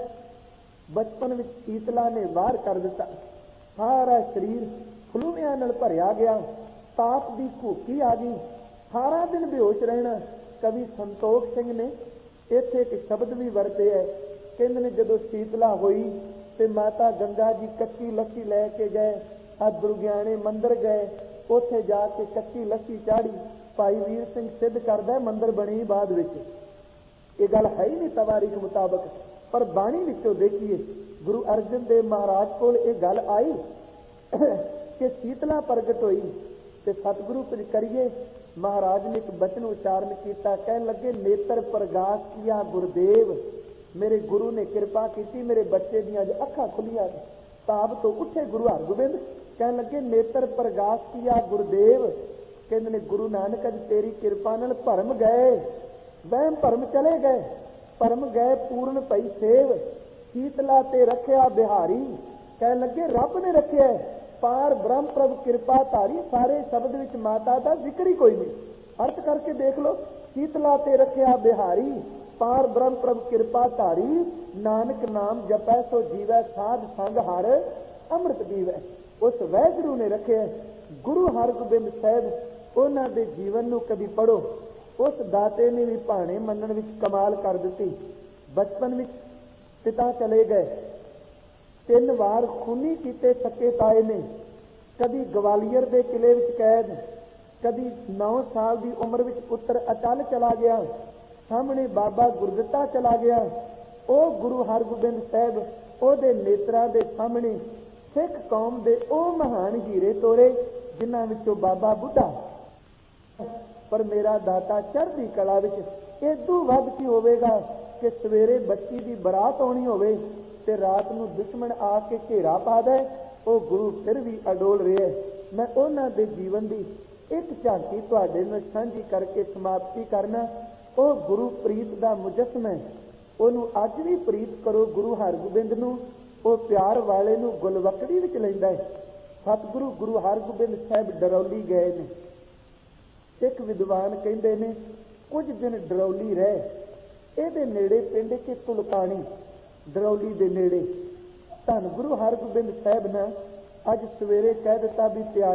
ਬਚਪਨ ਵਿੱਚ ਸ਼ੀਤਲਾ ਨੇ ਬਾਹਰ ਕਰ ਦਿੱਤਾ। ਸਾਰਾ ਸਰੀਰ ਫਲੂਵਿਆਂ ਨਾਲ ਭਰਿਆ ਗਿਆ, ਤਾਪ ਦੀ ਭੂਖੀ ਆ ਗਈ, ਸਾਰਾ ਦਿਨ ਬੇਹੋਸ਼ ਰਹਿਣਾ। ਕਵੀ ਸੰਤੋਖ ਸਿੰਘ ਨੇ ਇੱਥੇ ਇੱਕ ਸ਼ਬਦ ਵੀ ਵਰਤੇ ਹੈ, ਕਹਿੰਦੇ ਨੇ ਜਦੋਂ ਸ਼ੀਤਲਾ ਹੋਈ ਤੇ ਮਾਤਾ ਗੰਗਾ ਜੀ ਕੱਚੀ ਲੱਸੀ ਲੈ ਕੇ ਗਏ, ਆ ਦੁਰਗਿਆਣੇ ਮੰਦਿਰ ਗਏ, ਉੱਥੇ ਜਾ ਕੇ ਕੱਚੀ ਲੱਸੀ ਚਾੜੀ। ਭਾਈ ਵੀਰ ਸਿੰਘ ਸਿੱਧ ਕਰਦਾ ਮੰਦਿਰ ਬਣੀ ਬਾਅਦ ਵਿੱਚ, ਇਹ ਗੱਲ ਹੈ ਹੀ ਨਹੀਂ ਤਵਾਰੀਖ ਮੁਤਾਬਕ, ਪਰ ਬਾਣੀ ਵਿੱਚੋਂ ਦੇਖੀਏ ਗੁਰੂ ਅਰਜਨ ਦੇਵ ਮਹਾਰਾਜ ਕੋਲ ਇਹ ਗੱਲ ਆਈ ਕਿ ਸ਼ੀਤਲਾ ਪ੍ਰਗਟ ਹੋਈ। ਤੇ ਸਤਿਗੁਰੂ ਕੁਝ ਕਰੀਏ, ਮਹਾਰਾਜ ਨੇ ਇੱਕ ਬਚਨ ਉਚਾਰਨ ਕੀਤਾ, ਕਹਿਣ ਲੱਗੇ ਨੇਤਰ ਪ੍ਰਗਾਸ ਕੀਆ ਗੁਰਦੇਵ। ਮੇਰੇ ਗੁਰੂ ਨੇ ਕਿਰਪਾ ਕੀਤੀ, ਮੇਰੇ ਬੱਚੇ ਦੀਆਂ ਅੱਜ ਅੱਖਾਂ ਖੁੱਲੀਆਂ। ਤਾਬ ਤੋਂ ਉੱਠੇ ਗੁਰੂ ਹਰਗੋਬਿੰਦ, ਕਹਿਣ ਲੱਗੇ ਨੇਤਰ ਪ੍ਰਗਾਸ ਕੀਆ ਗੁਰਦੇਵ। ਕਹਿੰਦੇ ਨੇ ਗੁਰੂ ਨਾਨਕ ਅੱਜ ਤੇਰੀ ਕਿਰਪਾ ਨਾਲ ਭਰਮ ਗਏ, ਵਹਿਮ ਭਰਮ ਚਲੇ ਗਏ, ਭਰਮ ਗਏ ਪੂਰਨ ਪਈ ਸੇਵ। ਸ਼ੀਤਲਾ ਤੇ ਰੱਖਿਆ ਬਿਹਾਰੀ, ਕਹਿਣ ਲੱਗੇ ਰੱਬ ਨੇ ਰੱਖਿਆ, ਪਾਰ ਬ੍ਰਹਮ ਪ੍ਰਭ ਕਿਰਪਾ ਧਾਰੀ। ਸਾਰੇ ਸ਼ਬਦ ਵਿੱਚ ਮਾਤਾ ਦਾ ਜ਼ਿਕਰ ਹੀ ਕੋਈ ਨਹੀਂ। ਅਰਥ ਕਰਕੇ ਦੇਖ ਲਓ, ਸ਼ੀਤਲਾ ਤੇ ਰੱਖਿਆ ਬਿਹਾਰੀ, ਪਾਰ ਬ੍ਰਹਮ ਪ੍ਰਭ ਕਿਰਪਾ ਧਾਰੀ। ਨਾਨਕ ਨਾਮ ਜਪੈ ਸੋ ਜੀਵੈ, ਸਾਧ ਸੰਗ ਹਰ ਅੰਮ੍ਰਿਤ ਪੀਵੈ। ਉਸ ਵਾਹਿਗੁਰੂ ਨੇ ਰੱਖਿਆ। ਗੁਰੂ ਹਰਗੋਬਿੰਦ ਸਾਹਿਬ, ਉਹਨਾਂ ਦੇ ਜੀਵਨ ਨੂੰ ਕਦੀ ਪੜੋ, ਉਸ ਦਾਤੇ ਨੇ ਵੀ ਭਾਣੇ ਮੰਨਣ ਵਿੱਚ ਕਮਾਲ ਕਰ ਦਿੱਤੀ। ਬਚਪਨ ਵਿੱਚ ਪਿਤਾ ਚਲੇ ਗਏ, ਤਿੰਨ ਵਾਰ ਖੂਨੀ ਕੀਤੇ ਸੱਕੇ ਤਾਏ ਨੇ। ਕਦੀ ਗਵਾਲੀਅਰ ਦੇ ਕਿਲੇ ਵਿੱਚ ਕੈਦ, ਕਦੀ ਨੌ ਸਾਲ ਦੀ ਉਮਰ ਵਿੱਚ ਪੁੱਤਰ ਅਟਲ ਚਲਾ ਗਿਆ, ਸਾਹਮਣੇ ਬਾਬਾ ਗੁਰਦਿੱਤਾ ਚਲਾ ਗਿਆ। ਉਹ ਗੁਰੂ ਹਰਗੋਬਿੰਦ ਸਾਹਿਬ ਉਹਦੇ ਨੇਤਰਾਂ ਦੇ ਸਾਹਮਣੇ ਸਿੱਖ ਕੌਮ ਦੇ ਉਹ ਮਹਾਨ ਹੀਰੇ ਤੋਰੇ, ਜਿਨ੍ਹਾਂ ਵਿੱਚੋਂ ਬਾਬਾ ਬੁੱਢਾ। ਪਰ ਮੇਰਾ ਦਾਤਾ ਚੜ੍ਹਦੀ ਕਲਾ ਵਿੱਚ ਇਦੋਂ ਵੱਧ ਕੀ ਹੋਵੇਗਾ ਕਿ ਸਵੇਰੇ ਬੱਚੀ ਦੀ ਬਰਾਤ ਆਉਣੀ ਹੋਵੇ ਤੇ ਰਾਤ ਨੂੰ ਦੁਸ਼ਮਣ ਆ ਕੇ ਘੇਰਾ ਪਾ ਦੇ, ਉਹ ਗੁਰੂ ਫਿਰ ਵੀ ਅਡੋਲ ਰਿਹਾ। ਮੈਂ ਉਹਨਾਂ ਦੇ ਜੀਵਨ ਦੀ ਇੱਕ ਝਾਂਕੀ ਤੁਹਾਡੇ ਨਾਲ ਸਾਂਝੀ ਕਰਕੇ ਸਮਾਪਤੀ ਕਰਨਾ। ਉਹ ਗੁਰੂ ਪ੍ਰੀਤ ਦਾ ਮੁਜੱਸਮਾ ਹੈ, ਉਹਨੂੰ ਅੱਜ ਵੀ ਪ੍ਰੀਤ ਕਰੋ। ਗੁਰੂ ਹਰਗੋਬਿੰਦ ਨੂੰ, ਉਹ ਪਿਆਰ ਵਾਲੇ ਨੂੰ ਗੁਲਵਕੜੀ ਵਿੱਚ ਲੈਂਦਾ ਹੈ। ਸਤਿਗੁਰੂ ਗੁਰੂ ਹਰਗੋਬਿੰਦ ਸਾਹਿਬ ਡਰੌਲੀ ਗਏ ਨੇ। ਸਿੱਖ ਵਿਦਵਾਨ ਕਹਿੰਦੇ ਨੇ ਕੁਝ ਦਿਨ ਡਰੌਲੀ ਰਹੇ, ਇਹਦੇ ਨੇੜੇ ਪਿੰਡ ਚ ਤੁਲਕਾਣੀ ਦਰੌਲੀ ਦੇ ਨੇੜੇ ਧੰਨ ਗੁਰੂ ਹਰਗੋਬਿੰਦ ਸਾਹਿਬ ਨੇ ਅੱਜ ਸਵੇਰੇ ਕਹਿ ਦਿੱਤਾ ਵੀ ਤਿਆਰੀ